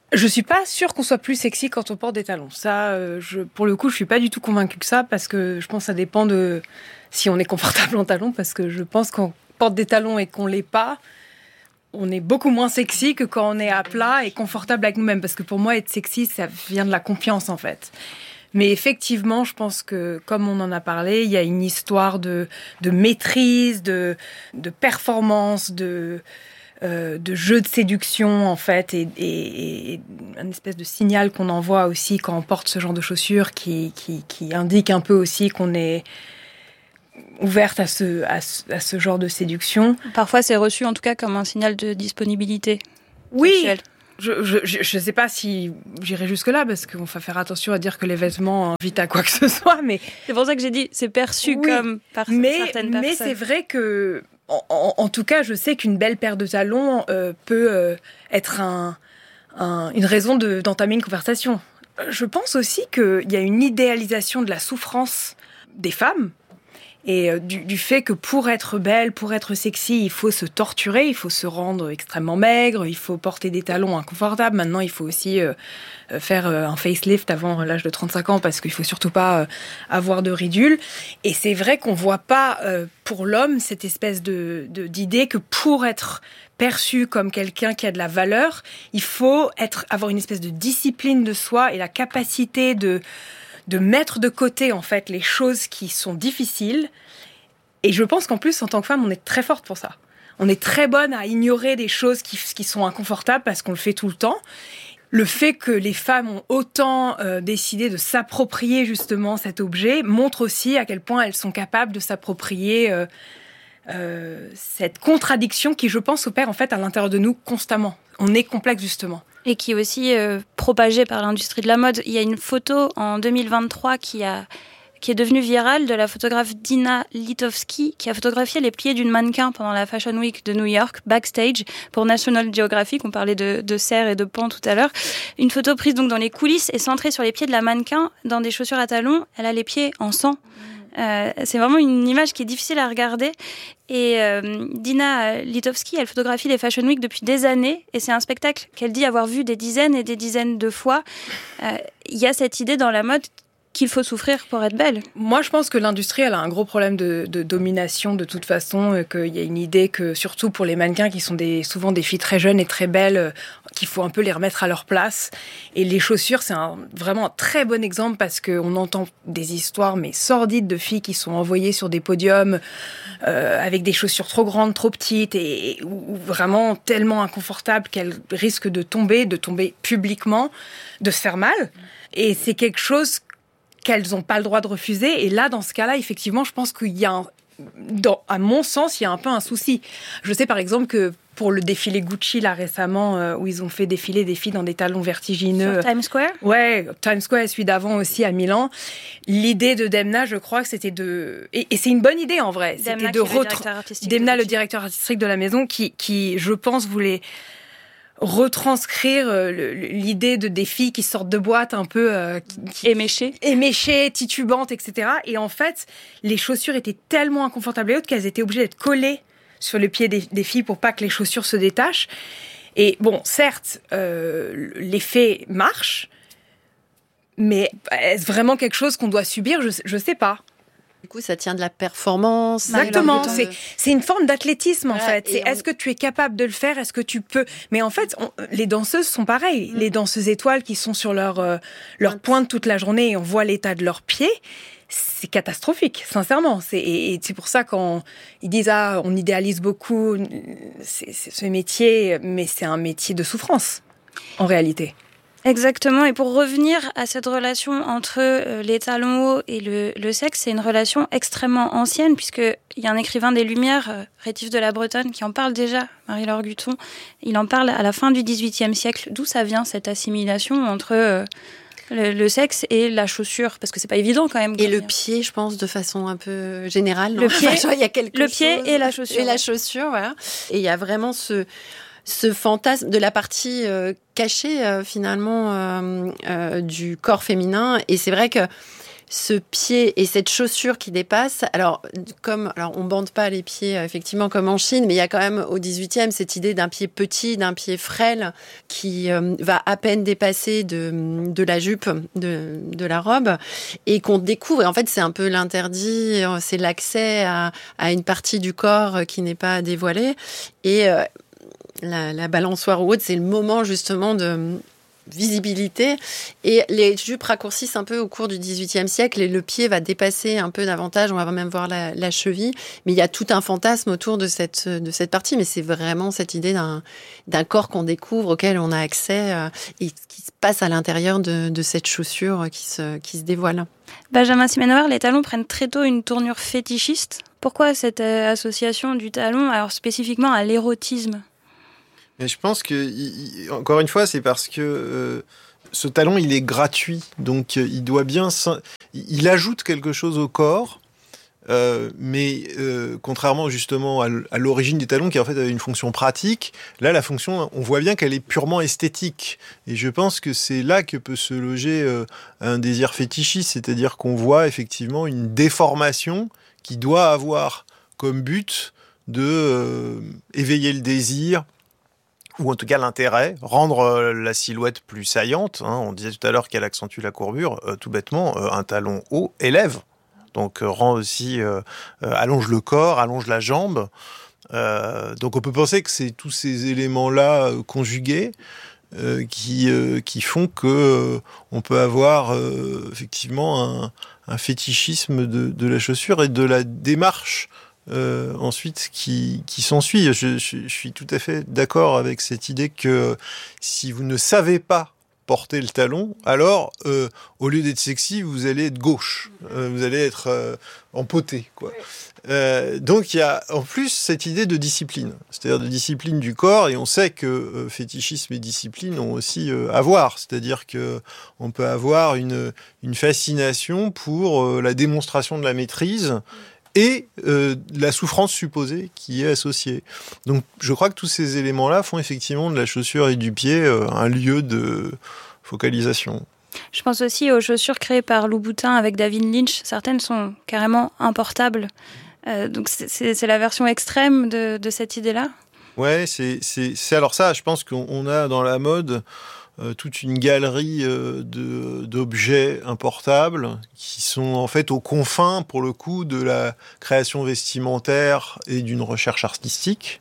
[SPEAKER 4] Je suis pas sûre qu'on soit plus sexy quand on porte des talons. Ça, pour le coup, je suis pas du tout convaincue que ça, parce que je pense que ça dépend de si on est confortable en talons, parce que je pense qu'on porte des talons et qu'on l'est pas, on est beaucoup moins sexy que quand on est à plat et confortable avec nous-mêmes. Parce que pour moi, être sexy, ça vient de la confiance, en fait. Mais effectivement, je pense que, comme on en a parlé, il y a une histoire de maîtrise, de performance, de jeu de séduction, en fait, et un espèce de signal qu'on envoie aussi quand on porte ce genre de chaussures qui indique un peu aussi qu'on est ouverte à ce genre de séduction.
[SPEAKER 2] Parfois, c'est reçu en tout cas comme un signal de disponibilité.
[SPEAKER 4] Oui.
[SPEAKER 2] Sexuelle.
[SPEAKER 4] Je sais pas si j'irai jusque-là, parce qu'on va faire attention à dire que les vêtements invitent à quoi que ce soit, mais...
[SPEAKER 2] C'est pour ça que j'ai dit, c'est perçu comme par certaines personnes.
[SPEAKER 4] Mais c'est vrai que, en tout cas, je sais qu'une belle paire de talons peut être une raison d'entamer une conversation. Je pense aussi qu'il y a une idéalisation de la souffrance des femmes, et du fait que pour être belle, pour être sexy, il faut se torturer, il faut se rendre extrêmement maigre, il faut porter des talons inconfortables. Maintenant, il faut aussi faire un facelift avant l'âge de 35 ans, parce qu'il faut surtout pas avoir de ridules. Et c'est vrai qu'on voit pas pour l'homme cette espèce d'idée que pour être perçu comme quelqu'un qui a de la valeur, il faut avoir une espèce de discipline de soi et la capacité de mettre de côté, en fait, les choses qui sont difficiles. Et je pense qu'en plus, en tant que femme, on est très forte pour ça. On est très bonne à ignorer des choses qui sont inconfortables, parce qu'on le fait tout le temps. Le fait que les femmes ont autant décidé de s'approprier justement cet objet montre aussi à quel point elles sont capables de s'approprier cette contradiction qui, je pense, opère en fait à l'intérieur de nous constamment. On est complexe, justement.
[SPEAKER 2] Et qui est aussi propagée par l'industrie de la mode. Il y a une photo en 2023 qui est devenue virale, de la photographe Dina Litovski, qui a photographié les pliés d'une mannequin pendant la Fashion Week de New York, backstage, pour National Geographic. On parlait de serre et de pans tout à l'heure. Une photo prise donc dans les coulisses et centrée sur les pieds de la mannequin, dans des chaussures à talons. Elle a les pieds en sang. C'est vraiment une image qui est difficile à regarder. Et Dina Litovski, elle photographie les Fashion Week depuis des années, et c'est un spectacle qu'elle dit avoir vu des dizaines et des dizaines de fois. Il y a cette idée dans la mode qu'il faut souffrir pour être belle.
[SPEAKER 4] Moi, je pense que l'industrie, elle a un gros problème de domination de toute façon, qu'il y a une idée que, surtout pour les mannequins qui sont souvent des filles très jeunes et très belles, qu'il faut un peu les remettre à leur place. Et les chaussures, c'est vraiment un très bon exemple, parce qu'on entend des histoires mais sordides de filles qui sont envoyées sur des podiums avec des chaussures trop grandes, trop petites, ou vraiment tellement inconfortables qu'elles risquent de tomber publiquement, de se faire mal. Et c'est quelque chose qu'elles n'ont pas le droit de refuser. Et là, dans ce cas-là, effectivement, je pense qu'il y a, à mon sens, il y a un peu un souci. Je sais par exemple que pour le défilé Gucci, là, récemment, où ils ont fait défiler des filles dans des talons vertigineux.
[SPEAKER 2] Sur Times Square ?
[SPEAKER 4] Ouais, Times Square et celui d'avant aussi à Milan. L'idée de Demna, je crois que c'était et c'est une bonne idée en vrai.
[SPEAKER 2] Demna,
[SPEAKER 4] le directeur artistique de la maison, qui je pense, voulait retranscrire l'idée des filles qui sortent de boîte un peu éméchées, titubantes, etc. Et en fait, les chaussures étaient tellement inconfortables et hautes qu'elles étaient obligées d'être collées sur le pied des filles pour pas que les chaussures se détachent. Et bon, certes, l'effet marche, mais est-ce vraiment quelque chose qu'on doit subir ? Je sais pas.
[SPEAKER 3] Du coup, ça tient de la performance.
[SPEAKER 4] Exactement. C'est une forme d'athlétisme, en fait. Est-ce que tu es capable de le faire ? Est-ce que tu peux ? Mais en fait, les danseuses sont pareilles. Les danseuses étoiles qui sont sur leur pointe toute la journée, et on voit l'état de leurs pieds. C'est catastrophique, sincèrement. Et c'est pour ça quand ils disent on idéalise beaucoup ce métier, mais c'est un métier de souffrance, en réalité.
[SPEAKER 2] Exactement. Et pour revenir à cette relation entre les talons hauts et le sexe, c'est une relation extrêmement ancienne, puisqu'il y a un écrivain des Lumières, Rétif de la Bretonne, qui en parle déjà, Marie-Laure Guton. Il en parle à la fin du XVIIIe siècle. D'où ça vient, cette assimilation entre le sexe et la chaussure, parce que c'est pas évident quand même.
[SPEAKER 3] Et le pied, je pense, de façon un peu générale.
[SPEAKER 2] Le pied,
[SPEAKER 3] il y a quelque chose.
[SPEAKER 2] Pied et la chaussure.
[SPEAKER 3] Et la chaussure, voilà. Et il y a vraiment ce fantasme de la partie cachée, finalement, du corps féminin. Et c'est vrai que ce pied et cette chaussure qui dépasse. Alors on bande pas les pieds effectivement comme en Chine, mais il y a quand même au 18e cette idée d'un pied petit, d'un pied frêle qui va à peine dépasser de la jupe de la robe et qu'on découvre. Et en fait, c'est un peu l'interdit, c'est l'accès à une partie du corps qui n'est pas dévoilée. Et la balançoire ou autre, c'est le moment justement de visibilité, et les jupes raccourcissent un peu au cours du XVIIIe siècle et le pied va dépasser un peu davantage, on va même voir la cheville, mais il y a tout un fantasme autour de cette partie, mais c'est vraiment cette idée d'un corps qu'on découvre, auquel on a accès, et ce qui se passe à l'intérieur de cette chaussure qui se dévoile.
[SPEAKER 2] Benjamin Simenauer, les talons prennent très tôt une tournure fétichiste. Pourquoi cette association du talon, alors spécifiquement à l'érotisme ?
[SPEAKER 7] Mais je pense que, encore une fois, c'est parce que ce talon, il est gratuit. Donc, il doit bien... Il ajoute quelque chose au corps, mais contrairement justement à l'origine des talons, qui en fait avait une fonction pratique, là, la fonction, on voit bien qu'elle est purement esthétique. Et je pense que c'est là que peut se loger un désir fétichiste, c'est-à-dire qu'on voit effectivement une déformation qui doit avoir comme but de éveiller le désir, ou en tout cas l'intérêt, rendre la silhouette plus saillante. On disait tout à l'heure qu'elle accentue la courbure. Tout bêtement, un talon haut élève. Donc rend aussi, allonge le corps, allonge la jambe. Donc on peut penser que c'est tous ces éléments-là conjugués qui font que on peut avoir effectivement un fétichisme de la chaussure et de la démarche ensuite qui s'ensuit. Je suis tout à fait d'accord avec cette idée que si vous ne savez pas porter le talon, alors au lieu d'être sexy, vous allez être gauche, vous allez être empoté, quoi. Donc il y a en plus cette idée de discipline, c'est-à-dire de discipline du corps, et on sait que fétichisme et discipline ont aussi à voir, c'est-à-dire que on peut avoir une fascination pour la démonstration de la maîtrise et la souffrance supposée qui est associée. Donc je crois que tous ces éléments-là font effectivement de la chaussure et du pied un lieu de focalisation.
[SPEAKER 2] Je pense aussi aux chaussures créées par Louboutin avec David Lynch. Certaines sont carrément importables. Donc c'est la version extrême de cette idée-là.
[SPEAKER 7] Ouais, c'est alors ça, je pense qu'on a dans la mode toute une galerie d'objets importables qui sont en fait aux confins, pour le coup, de la création vestimentaire et d'une recherche artistique.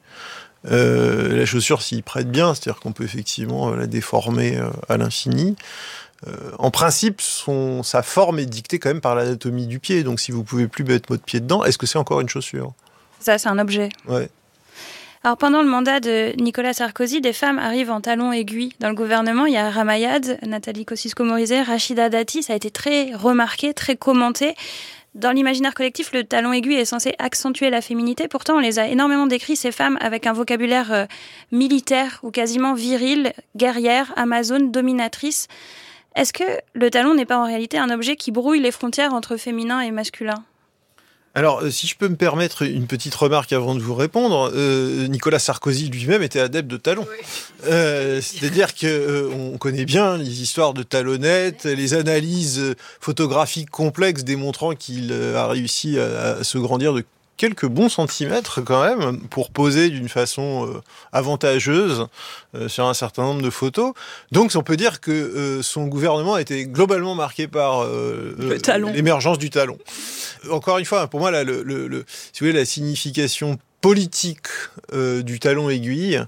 [SPEAKER 7] La chaussure s'y prête bien, c'est-à-dire qu'on peut effectivement la déformer à l'infini. En principe, sa forme est dictée quand même par l'anatomie du pied. Donc si vous pouvez plus mettre votre pied dedans, est-ce que c'est encore une chaussure ?
[SPEAKER 2] Ça, c'est un objet.
[SPEAKER 7] Ouais.
[SPEAKER 2] Alors, pendant le mandat de Nicolas Sarkozy, des femmes arrivent en talons aiguilles. Dans le gouvernement, il y a Ramayad, Nathalie Kosciusko-Morizet, Rachida Dati. Ça a été très remarqué, très commenté. Dans l'imaginaire collectif, le talon aiguille est censé accentuer la féminité. Pourtant, on les a énormément décrits, ces femmes, avec un vocabulaire militaire ou quasiment viril, guerrière, amazone, dominatrice. Est-ce que le talon n'est pas en réalité un objet qui brouille les frontières entre féminin et masculin ?
[SPEAKER 7] Alors, si je peux me permettre une petite remarque avant de vous répondre, Nicolas Sarkozy lui-même était adepte de talons. Oui. C'est-à-dire qu'on connaît bien les histoires de talonnettes, les analyses photographiques complexes démontrant qu'il a réussi à se grandir de quelques bons centimètres quand même pour poser d'une façon avantageuse sur un certain nombre de photos. Donc on peut dire que son gouvernement a été globalement marqué par l'émergence du talon. Encore une fois, pour moi, là, si vous voulez, la signification politique du talon aiguille,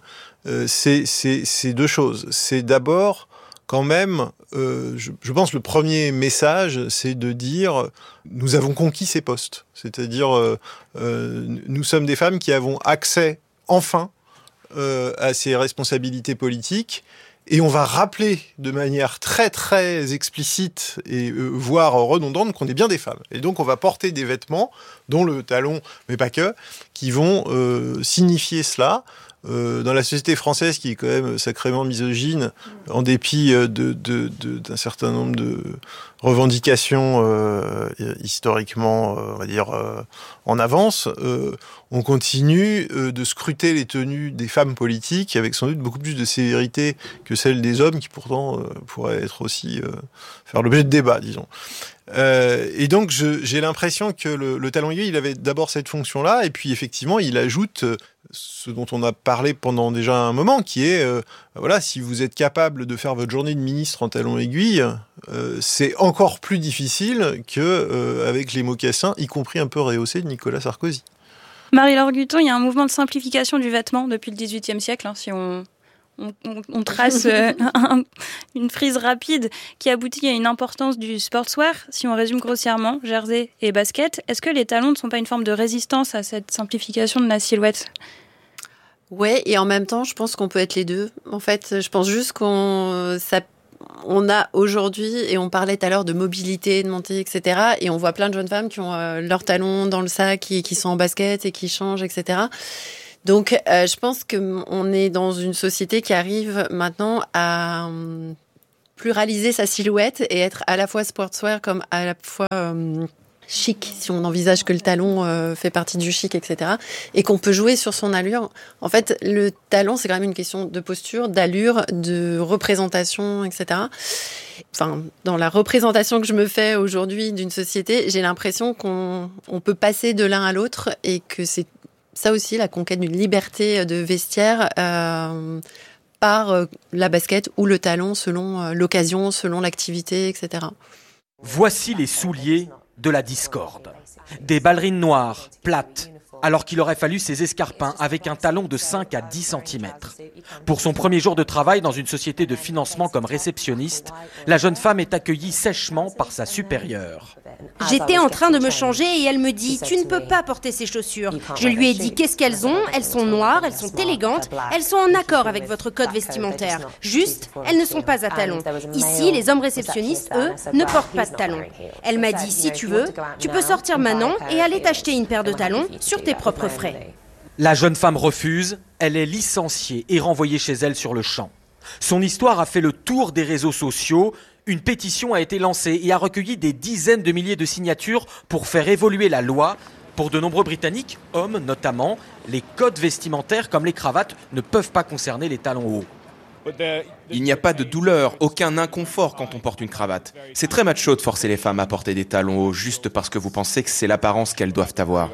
[SPEAKER 7] c'est deux choses. C'est d'abord quand même, je pense, le premier message, c'est de dire nous avons conquis ces postes. C'est-à-dire, nous sommes des femmes qui avons accès, enfin, à ces responsabilités politiques. Et on va rappeler de manière très, très explicite et voire redondante qu'on est bien des femmes. Et donc, on va porter des vêtements, dont le talon, mais pas que, qui vont signifier cela. Dans la société française, qui est quand même sacrément misogyne, en dépit d'un certain nombre de revendications historiquement, on va dire, en avance, on continue de scruter les tenues des femmes politiques avec sans doute beaucoup plus de sévérité que celle des hommes, qui pourtant pourrait être aussi faire l'objet de débats, disons. Et donc, j'ai l'impression que le talon aiguille, il avait d'abord cette fonction-là, et puis effectivement, il ajoute ce dont on a parlé pendant déjà un moment, qui est, voilà, si vous êtes capable de faire votre journée de ministre en talon aiguille, c'est encore plus difficile qu'avec les mocassins, y compris un peu rehaussés de Nicolas Sarkozy.
[SPEAKER 2] Marie-Laure Guton, il y a un mouvement de simplification du vêtement depuis le XVIIIe siècle, si on trace une frise rapide qui aboutit à une importance du sportswear, si on résume grossièrement, jersey et basket. Est-ce que les talons ne sont pas une forme de résistance à cette simplification de la silhouette ?
[SPEAKER 3] Ouais, et en même temps, je pense qu'on peut être les deux. En fait, je pense juste qu'on a aujourd'hui, et on parlait tout à l'heure de mobilité, de montée, etc. Et on voit plein de jeunes femmes qui ont leurs talons dans le sac, qui sont en basket et qui changent, etc. Donc, je pense qu'on est dans une société qui arrive maintenant à pluraliser sa silhouette et être à la fois sportswear comme à la fois chic, si on envisage que le talon fait partie du chic, etc. Et qu'on peut jouer sur son allure. En fait, le talon, c'est quand même une question de posture, d'allure, de représentation, etc. Enfin, dans la représentation que je me fais aujourd'hui d'une société, j'ai l'impression qu'on peut passer de l'un à l'autre et que c'est ça aussi, la conquête d'une liberté de vestiaire par la basket ou le talon selon l'occasion, selon l'activité, etc.
[SPEAKER 13] Voici les souliers de la discorde. Des ballerines noires, plates, alors qu'il aurait fallu ces escarpins avec un talon de 5 à 10 cm. Pour son premier jour de travail dans une société de financement comme réceptionniste, la jeune femme est accueillie sèchement par sa supérieure.
[SPEAKER 14] J'étais en train de me changer et elle me dit « Tu ne peux pas porter ces chaussures ». Je lui ai dit « Qu'est-ce qu'elles ont ? Elles sont noires, elles sont élégantes, elles sont en accord avec votre code vestimentaire. Juste, elles ne sont pas à talons. Ici, les hommes réceptionnistes, eux, ne portent pas de talons. » Elle m'a dit « Si tu veux, tu peux sortir maintenant et aller t'acheter une paire de talons sur tes propres frais. »
[SPEAKER 13] La jeune femme refuse, elle est licenciée et renvoyée chez elle sur le champ. Son histoire a fait le tour des réseaux sociaux. Une pétition a été lancée et a recueilli des dizaines de milliers de signatures pour faire évoluer la loi. Pour de nombreux Britanniques, hommes notamment, les codes vestimentaires comme les cravates ne peuvent pas concerner les talons hauts.
[SPEAKER 15] Il n'y a pas de douleur, aucun inconfort quand on porte une cravate. C'est très macho de forcer les femmes à porter des talons hauts juste parce que vous pensez que c'est l'apparence qu'elles doivent avoir.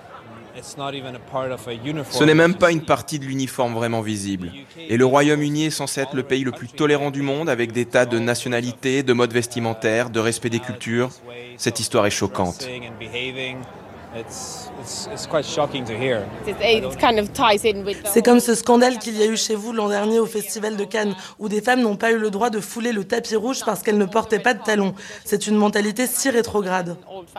[SPEAKER 15] Ce n'est même pas une partie de l'uniforme vraiment visible. Et le Royaume-Uni est censé être le pays le plus tolérant du monde, avec des tas de nationalités, de modes vestimentaires, de respect des cultures. Cette histoire est choquante.
[SPEAKER 16] C'est comme ce scandale qu'il y a eu chez vous l'an dernier au Festival de Cannes, où des femmes n'ont pas eu le droit de fouler le tapis rouge parce qu'elles ne portaient pas de talons. C'est une mentalité si rétrograde.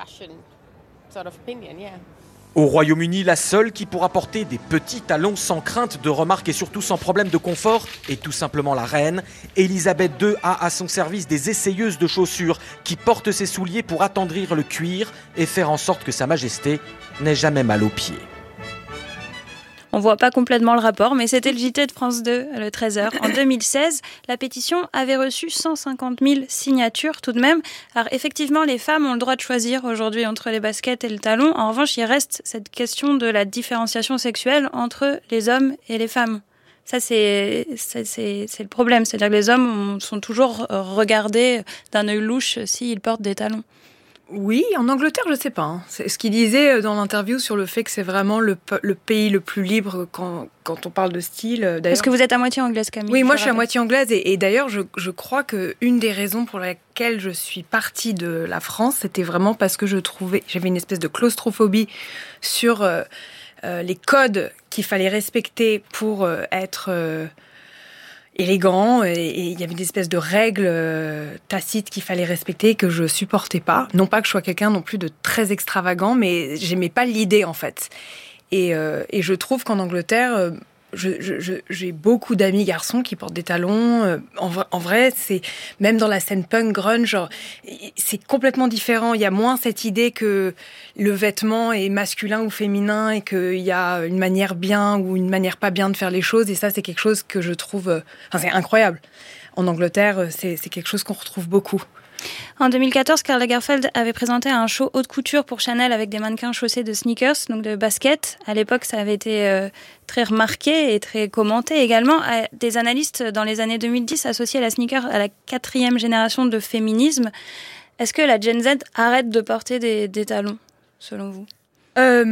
[SPEAKER 13] Au Royaume-Uni, la seule qui pourra porter des petits talons sans crainte de remarques et surtout sans problème de confort est tout simplement la reine. Élisabeth II a à son service des essayeuses de chaussures qui portent ses souliers pour attendrir le cuir et faire en sorte que Sa Majesté n'ait jamais mal aux pieds.
[SPEAKER 2] On voit pas complètement le rapport, mais c'était le JT de France 2, le 13h. En 2016, la pétition avait reçu 150 000 signatures tout de même. Alors effectivement, les femmes ont le droit de choisir aujourd'hui entre les baskets et le talon. En revanche, il reste cette question de la différenciation sexuelle entre les hommes et les femmes. Ça, c'est le problème. C'est-à-dire que les hommes sont toujours regardés d'un œil louche s'ils portent des talons.
[SPEAKER 4] Oui, en Angleterre, je sais pas. C'est ce qu'il disait dans l'interview sur le fait que c'est vraiment le pays le plus libre quand on parle de style.
[SPEAKER 2] Est-ce que vous êtes à moitié anglaise, Camille ?
[SPEAKER 4] Oui, moi je suis à moitié anglaise et d'ailleurs je crois qu'une des raisons pour laquelle je suis partie de la France, c'était vraiment parce que j'avais une espèce de claustrophobie sur les codes qu'il fallait respecter pour être élégant, et il y avait des espèces de règles tacites qu'il fallait respecter que je supportais pas. Non pas que je sois quelqu'un non plus de très extravagant, mais j'aimais pas l'idée en fait. Et je trouve qu'en Angleterre, j'ai beaucoup d'amis garçons qui portent des talons. En vrai, c'est même dans la scène punk grunge, c'est complètement différent. Il y a moins cette idée que le vêtement est masculin ou féminin et qu'il y a une manière bien ou une manière pas bien de faire les choses. Et ça, c'est quelque chose que je trouve, c'est incroyable. En Angleterre, c'est quelque chose qu'on retrouve beaucoup.
[SPEAKER 2] En 2014, Karl Lagerfeld avait présenté un show haute couture pour Chanel avec des mannequins chaussés de sneakers, donc de baskets. À l'époque, ça avait été très remarqué et très commenté également. Des analystes dans les années 2010 associaient la sneaker à la 4e génération de féminisme. Est-ce que la Gen Z arrête de porter des talons, selon vous ?
[SPEAKER 4] Je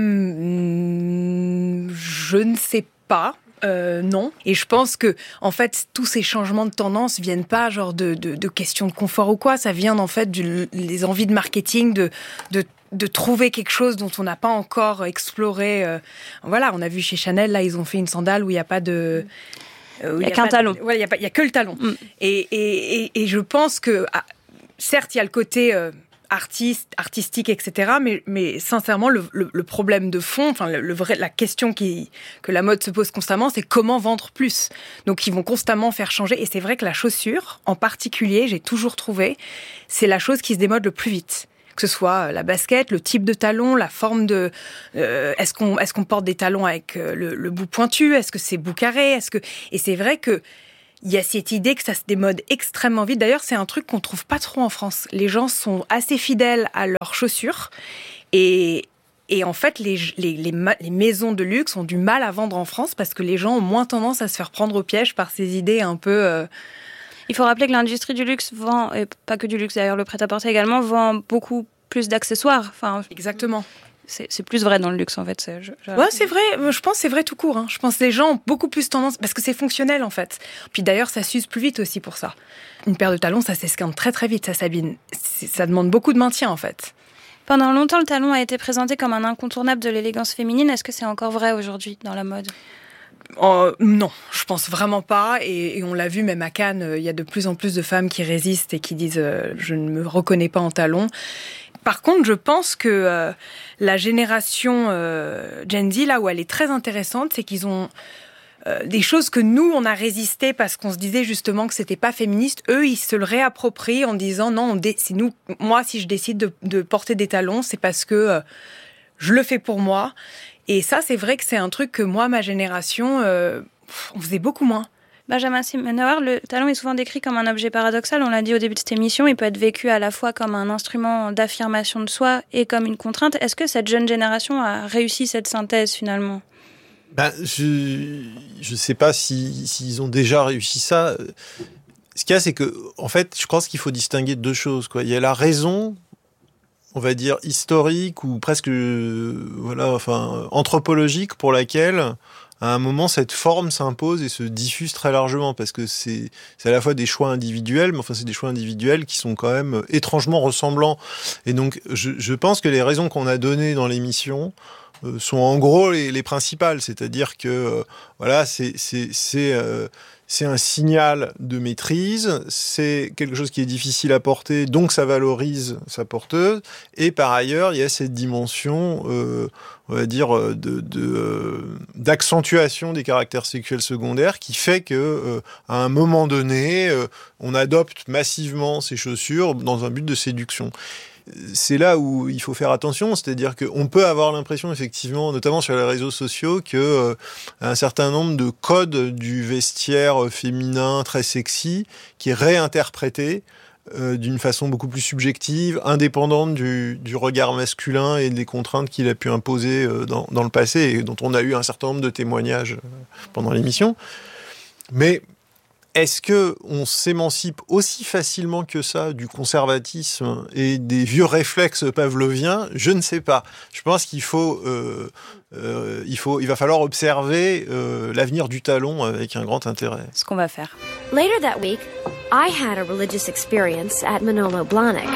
[SPEAKER 4] ne sais pas. Non. Et je pense que, en fait, tous ces changements de tendance viennent pas genre de questions de confort ou quoi. Ça vient, en fait, des envies de marketing, de trouver quelque chose dont on n'a pas encore exploré. Voilà, on a vu chez Chanel, là, ils ont fait une sandale où il n'y a pas de...
[SPEAKER 2] il n'y a qu'un talon.
[SPEAKER 4] Voilà, il y a que le talon. Et je pense que, certes, il y a le côté... artistique, etc. Mais sincèrement, le problème de fond, enfin la question que la mode se pose constamment, c'est comment vendre plus. Donc ils vont constamment faire changer. Et c'est vrai que la chaussure, en particulier, j'ai toujours trouvé, c'est la chose qui se démode le plus vite. Que ce soit la basket, le type de talon, la forme de... est-ce qu'on porte des talons avec le bout pointu ? Est-ce que c'est bout carré ? Et c'est vrai que il y a cette idée que ça se démode extrêmement vite. D'ailleurs, c'est un truc qu'on trouve pas trop en France. Les gens sont assez fidèles à leurs chaussures et en fait, les maisons de luxe ont du mal à vendre en France parce que les gens ont moins tendance à se faire prendre au piège par ces idées un peu...
[SPEAKER 2] Il faut rappeler que l'industrie du luxe vend, et pas que du luxe d'ailleurs, le prêt-à-porter également, vend beaucoup plus d'accessoires. Enfin,
[SPEAKER 4] exactement.
[SPEAKER 2] C'est plus vrai dans le luxe, en fait.
[SPEAKER 4] Ouais, c'est vrai. Je pense que c'est vrai tout court. Je pense que les gens ont beaucoup plus tendance... Parce que c'est fonctionnel, en fait. Puis d'ailleurs, ça s'use plus vite aussi pour ça. Une paire de talons, ça s'esquinte très très vite, ça s'abîme. Ça demande beaucoup de maintien, en fait.
[SPEAKER 2] Pendant longtemps, le talon a été présenté comme un incontournable de l'élégance féminine. Est-ce que c'est encore vrai aujourd'hui dans la mode ?
[SPEAKER 4] Non, je pense vraiment pas. Et on l'a vu même à Cannes, il y a de plus en plus de femmes qui résistent et qui disent je ne me reconnais pas en talons. Par contre, je pense que la génération Gen Z, là où elle est très intéressante, c'est qu'ils ont des choses que nous, on a résisté parce qu'on se disait justement que c'était pas féministe. Eux, ils se le réapproprient en disant non, c'est nous. Moi, si je décide de porter des talons, c'est parce que je le fais pour moi. Et ça, c'est vrai que c'est un truc que moi, ma génération, on faisait beaucoup moins.
[SPEAKER 2] Benjamin Simenauer, le talon est souvent décrit comme un objet paradoxal. On l'a dit au début de cette émission, il peut être vécu à la fois comme un instrument d'affirmation de soi et comme une contrainte. Est-ce que cette jeune génération a réussi cette synthèse finalement ?
[SPEAKER 7] Je sais pas s'ils ont déjà réussi ça. Ce qu'il y a, c'est que, en fait, je pense qu'il faut distinguer deux choses, quoi. Il y a la raison, on va dire, historique ou presque, anthropologique pour laquelle, à un moment, cette forme s'impose et se diffuse très largement parce que c'est à la fois des choix individuels, mais enfin, c'est des choix individuels qui sont quand même étrangement ressemblants. Et donc, je pense que les raisons qu'on a données dans l'émission sont en gros les principales. C'est-à-dire que, c'est un signal de maîtrise, c'est quelque chose qui est difficile à porter, donc ça valorise sa porteuse. Et par ailleurs, il y a cette dimension, on va dire, d'accentuation des caractères sexuels secondaires qui fait que, à un moment donné, on adopte massivement ces chaussures dans un but de séduction. C'est là où il faut faire attention, c'est-à-dire qu'on peut avoir l'impression, effectivement, notamment sur les réseaux sociaux, que un certain nombre de codes du vestiaire féminin très sexy qui est réinterprété d'une façon beaucoup plus subjective, indépendante du regard masculin et des contraintes qu'il a pu imposer dans le passé et dont on a eu un certain nombre de témoignages pendant l'émission. Mais est-ce qu'on s'émancipe aussi facilement que ça du conservatisme et des vieux réflexes pavloviens ? Je ne sais pas. Je pense qu'il il va falloir observer l'avenir du talon avec un grand intérêt.
[SPEAKER 2] Ce qu'on va faire.
[SPEAKER 17] Later that week, I had a religious experience at Manolo Blahnik.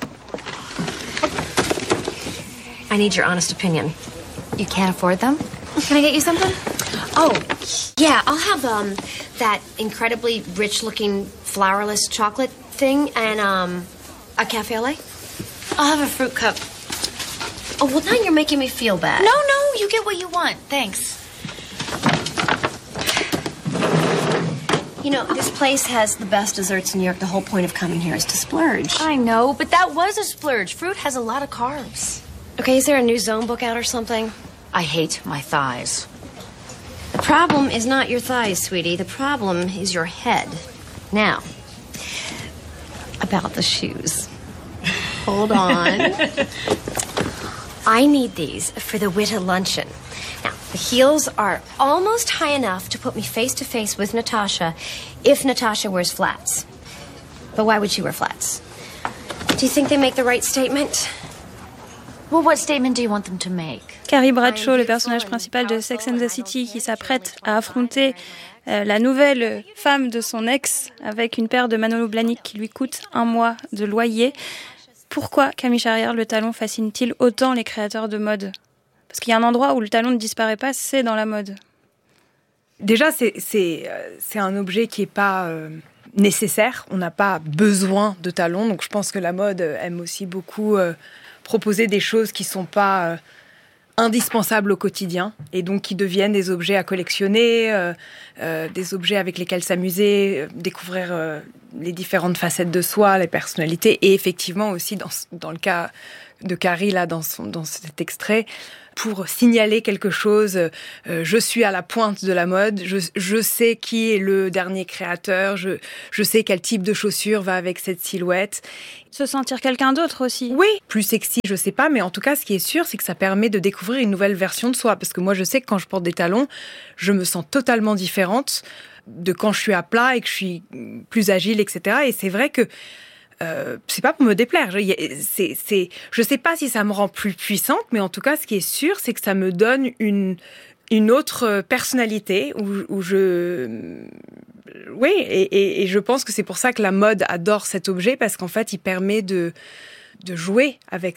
[SPEAKER 17] I need your honest opinion. You can't afford them? Can I get you something? Oh, yeah, I'll have that incredibly rich-looking flourless chocolate thing and a cafe au lait. I'll have a fruit cup. Oh, well, now you're making me feel bad.
[SPEAKER 18] No, you get what you want. Thanks.
[SPEAKER 17] You know, this place has the best desserts in New York. The whole point of coming here is to splurge.
[SPEAKER 18] I know, but that was a splurge. Fruit has a lot of carbs.
[SPEAKER 17] Okay, is there a new zone book out or something?
[SPEAKER 18] I hate my thighs.
[SPEAKER 17] The problem is not your thighs, sweetie. The problem is your head. Now, about the shoes. Hold on. I need these for the Witta luncheon. Now, the heels are almost high enough to put me face to face with Natasha if Natasha wears flats. But why would she wear flats? Do you think they make the right statement?
[SPEAKER 18] Well, what statement do you want them to make?
[SPEAKER 2] Carrie Bradshaw, le personnage principal de Sex and the City, qui s'apprête à affronter la nouvelle femme de son ex avec une paire de Manolo Blahnik qui lui coûte 1 mois de loyer. Pourquoi, Camille Charrière, le talon fascine-t-il autant les créateurs de mode ? Parce qu'il y a un endroit où le talon ne disparaît pas, c'est dans la mode.
[SPEAKER 4] Déjà, c'est un objet qui n'est pas nécessaire. On n'a pas besoin de talons. Donc je pense que la mode aime aussi beaucoup proposer des choses qui ne sont pas indispensables au quotidien et donc qui deviennent des objets à collectionner, des objets avec lesquels s'amuser, découvrir les différentes facettes de soi, les personnalités. Et effectivement aussi, dans le cas de Carrie, là, dans cet extrait, pour signaler quelque chose, je suis à la pointe de la mode, je sais qui est le dernier créateur, je sais quel type de chaussure va avec cette silhouette.
[SPEAKER 2] Se sentir quelqu'un d'autre aussi.
[SPEAKER 4] Oui, plus sexy, je sais pas, mais en tout cas, ce qui est sûr, c'est que ça permet de découvrir une nouvelle version de soi. Parce que moi, je sais que quand je porte des talons, je me sens totalement différente de quand je suis à plat et que je suis plus agile, etc. Et c'est vrai que c'est pas pour me déplaire. Je sais pas si ça me rend plus puissante, mais en tout cas, ce qui est sûr, c'est que ça me donne une autre personnalité où je... Oui, et je pense que c'est pour ça que la mode adore cet objet, parce qu'en fait, il permet de jouer avec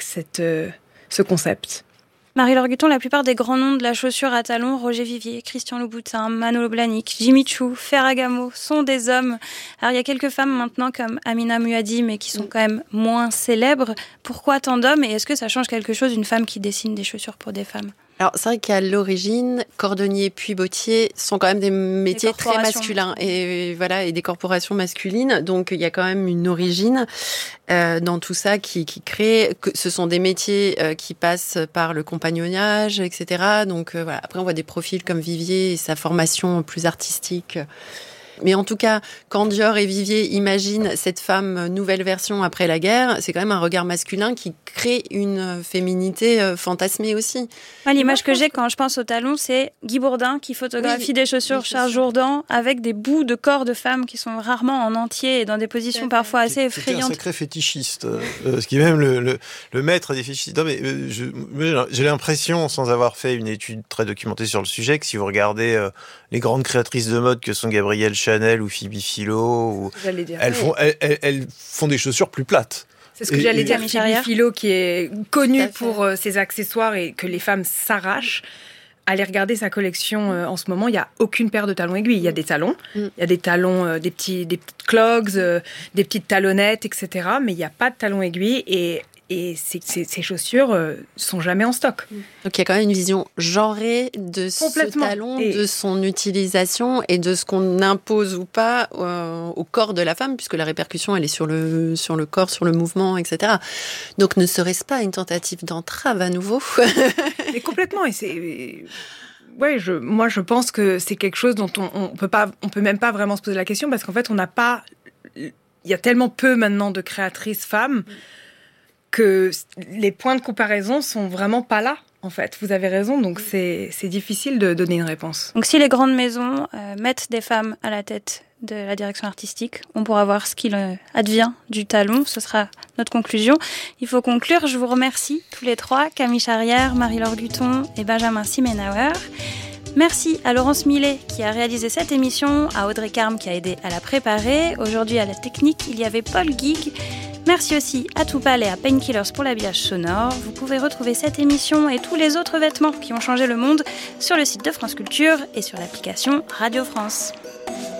[SPEAKER 4] ce concept.
[SPEAKER 2] Marie-Laure Guton, la plupart des grands noms de la chaussure à talons, Roger Vivier, Christian Louboutin, Manolo Blahnik, Jimmy Choo, Ferragamo, sont des hommes. Alors il y a quelques femmes maintenant comme Amina Muaddi, mais qui sont quand même moins célèbres. Pourquoi tant d'hommes et est-ce que ça change quelque chose une femme qui dessine des chaussures pour des femmes ?
[SPEAKER 3] Alors, c'est vrai qu'à l'origine, cordonnier puis bottier sont quand même des métiers très masculins et voilà, et des corporations masculines. Donc, il y a quand même une origine dans tout ça qui crée que ce sont des métiers qui passent par le compagnonnage, etc. Donc, voilà. Après, on voit des profils comme Vivier et sa formation plus artistique. Mais en tout cas, quand Dior et Vivier imaginent cette femme nouvelle version après la guerre, c'est quand même un regard masculin qui crée une féminité fantasmée aussi.
[SPEAKER 2] Moi, l'image que j'ai quand je pense aux talons, c'est Guy Bourdin qui photographie des chaussures Charles Jourdan avec des bouts de corps de femmes qui sont rarement en entier et dans des positions parfois assez effrayantes.
[SPEAKER 7] C'est un sacré fétichiste, ce qui est même le maître des fétichistes. Non, mais j'ai l'impression, sans avoir fait une étude très documentée sur le sujet, que si vous regardez les grandes créatrices de mode que sont Gabrielle Chanel ou Phoebe Philo, elles font des chaussures plus plates.
[SPEAKER 4] C'est ce que j'allais dire, Phoebe Philo, qui est connue pour ses accessoirs et que les femmes s'arrachent. Allez regarder sa collection en ce moment, il n'y a aucune paire de talons aiguilles. Il y a des talons, il y a des talons, des petites clogs, des petites talonnettes, etc. Mais il n'y a pas de talons aiguilles et ces chaussures sont jamais en stock.
[SPEAKER 3] Donc il y a quand même une vision genrée de ce talon, de son utilisation et de ce qu'on impose ou pas au corps de la femme, puisque la répercussion elle est sur le corps, sur le mouvement, etc. Donc ne serait-ce pas une tentative d'entrave à nouveau ?
[SPEAKER 4] Mais complètement, et c'est... Ouais, moi je pense que c'est quelque chose dont on peut même pas vraiment se poser la question, parce qu'en fait il y a tellement peu maintenant de créatrices femmes que les points de comparaison sont vraiment pas là, en fait. Vous avez raison, donc c'est difficile de donner une réponse.
[SPEAKER 2] Donc si les grandes maisons mettent des femmes à la tête de la direction artistique, on pourra voir ce qu'il advient du talon. Ce sera notre conclusion. Il faut conclure. Je vous remercie tous les trois, Camille Charrière, Marie-Laure Guton et Benjamin Simenauer. Merci à Laurence Millet qui a réalisé cette émission, à Audrey Carme qui a aidé à la préparer. Aujourd'hui à la technique, il y avait Paul Guig. Merci aussi à Toupal et à Painkillers pour l'habillage sonore. Vous pouvez retrouver cette émission et tous les autres vêtements qui ont changé le monde sur le site de France Culture et sur l'application Radio France.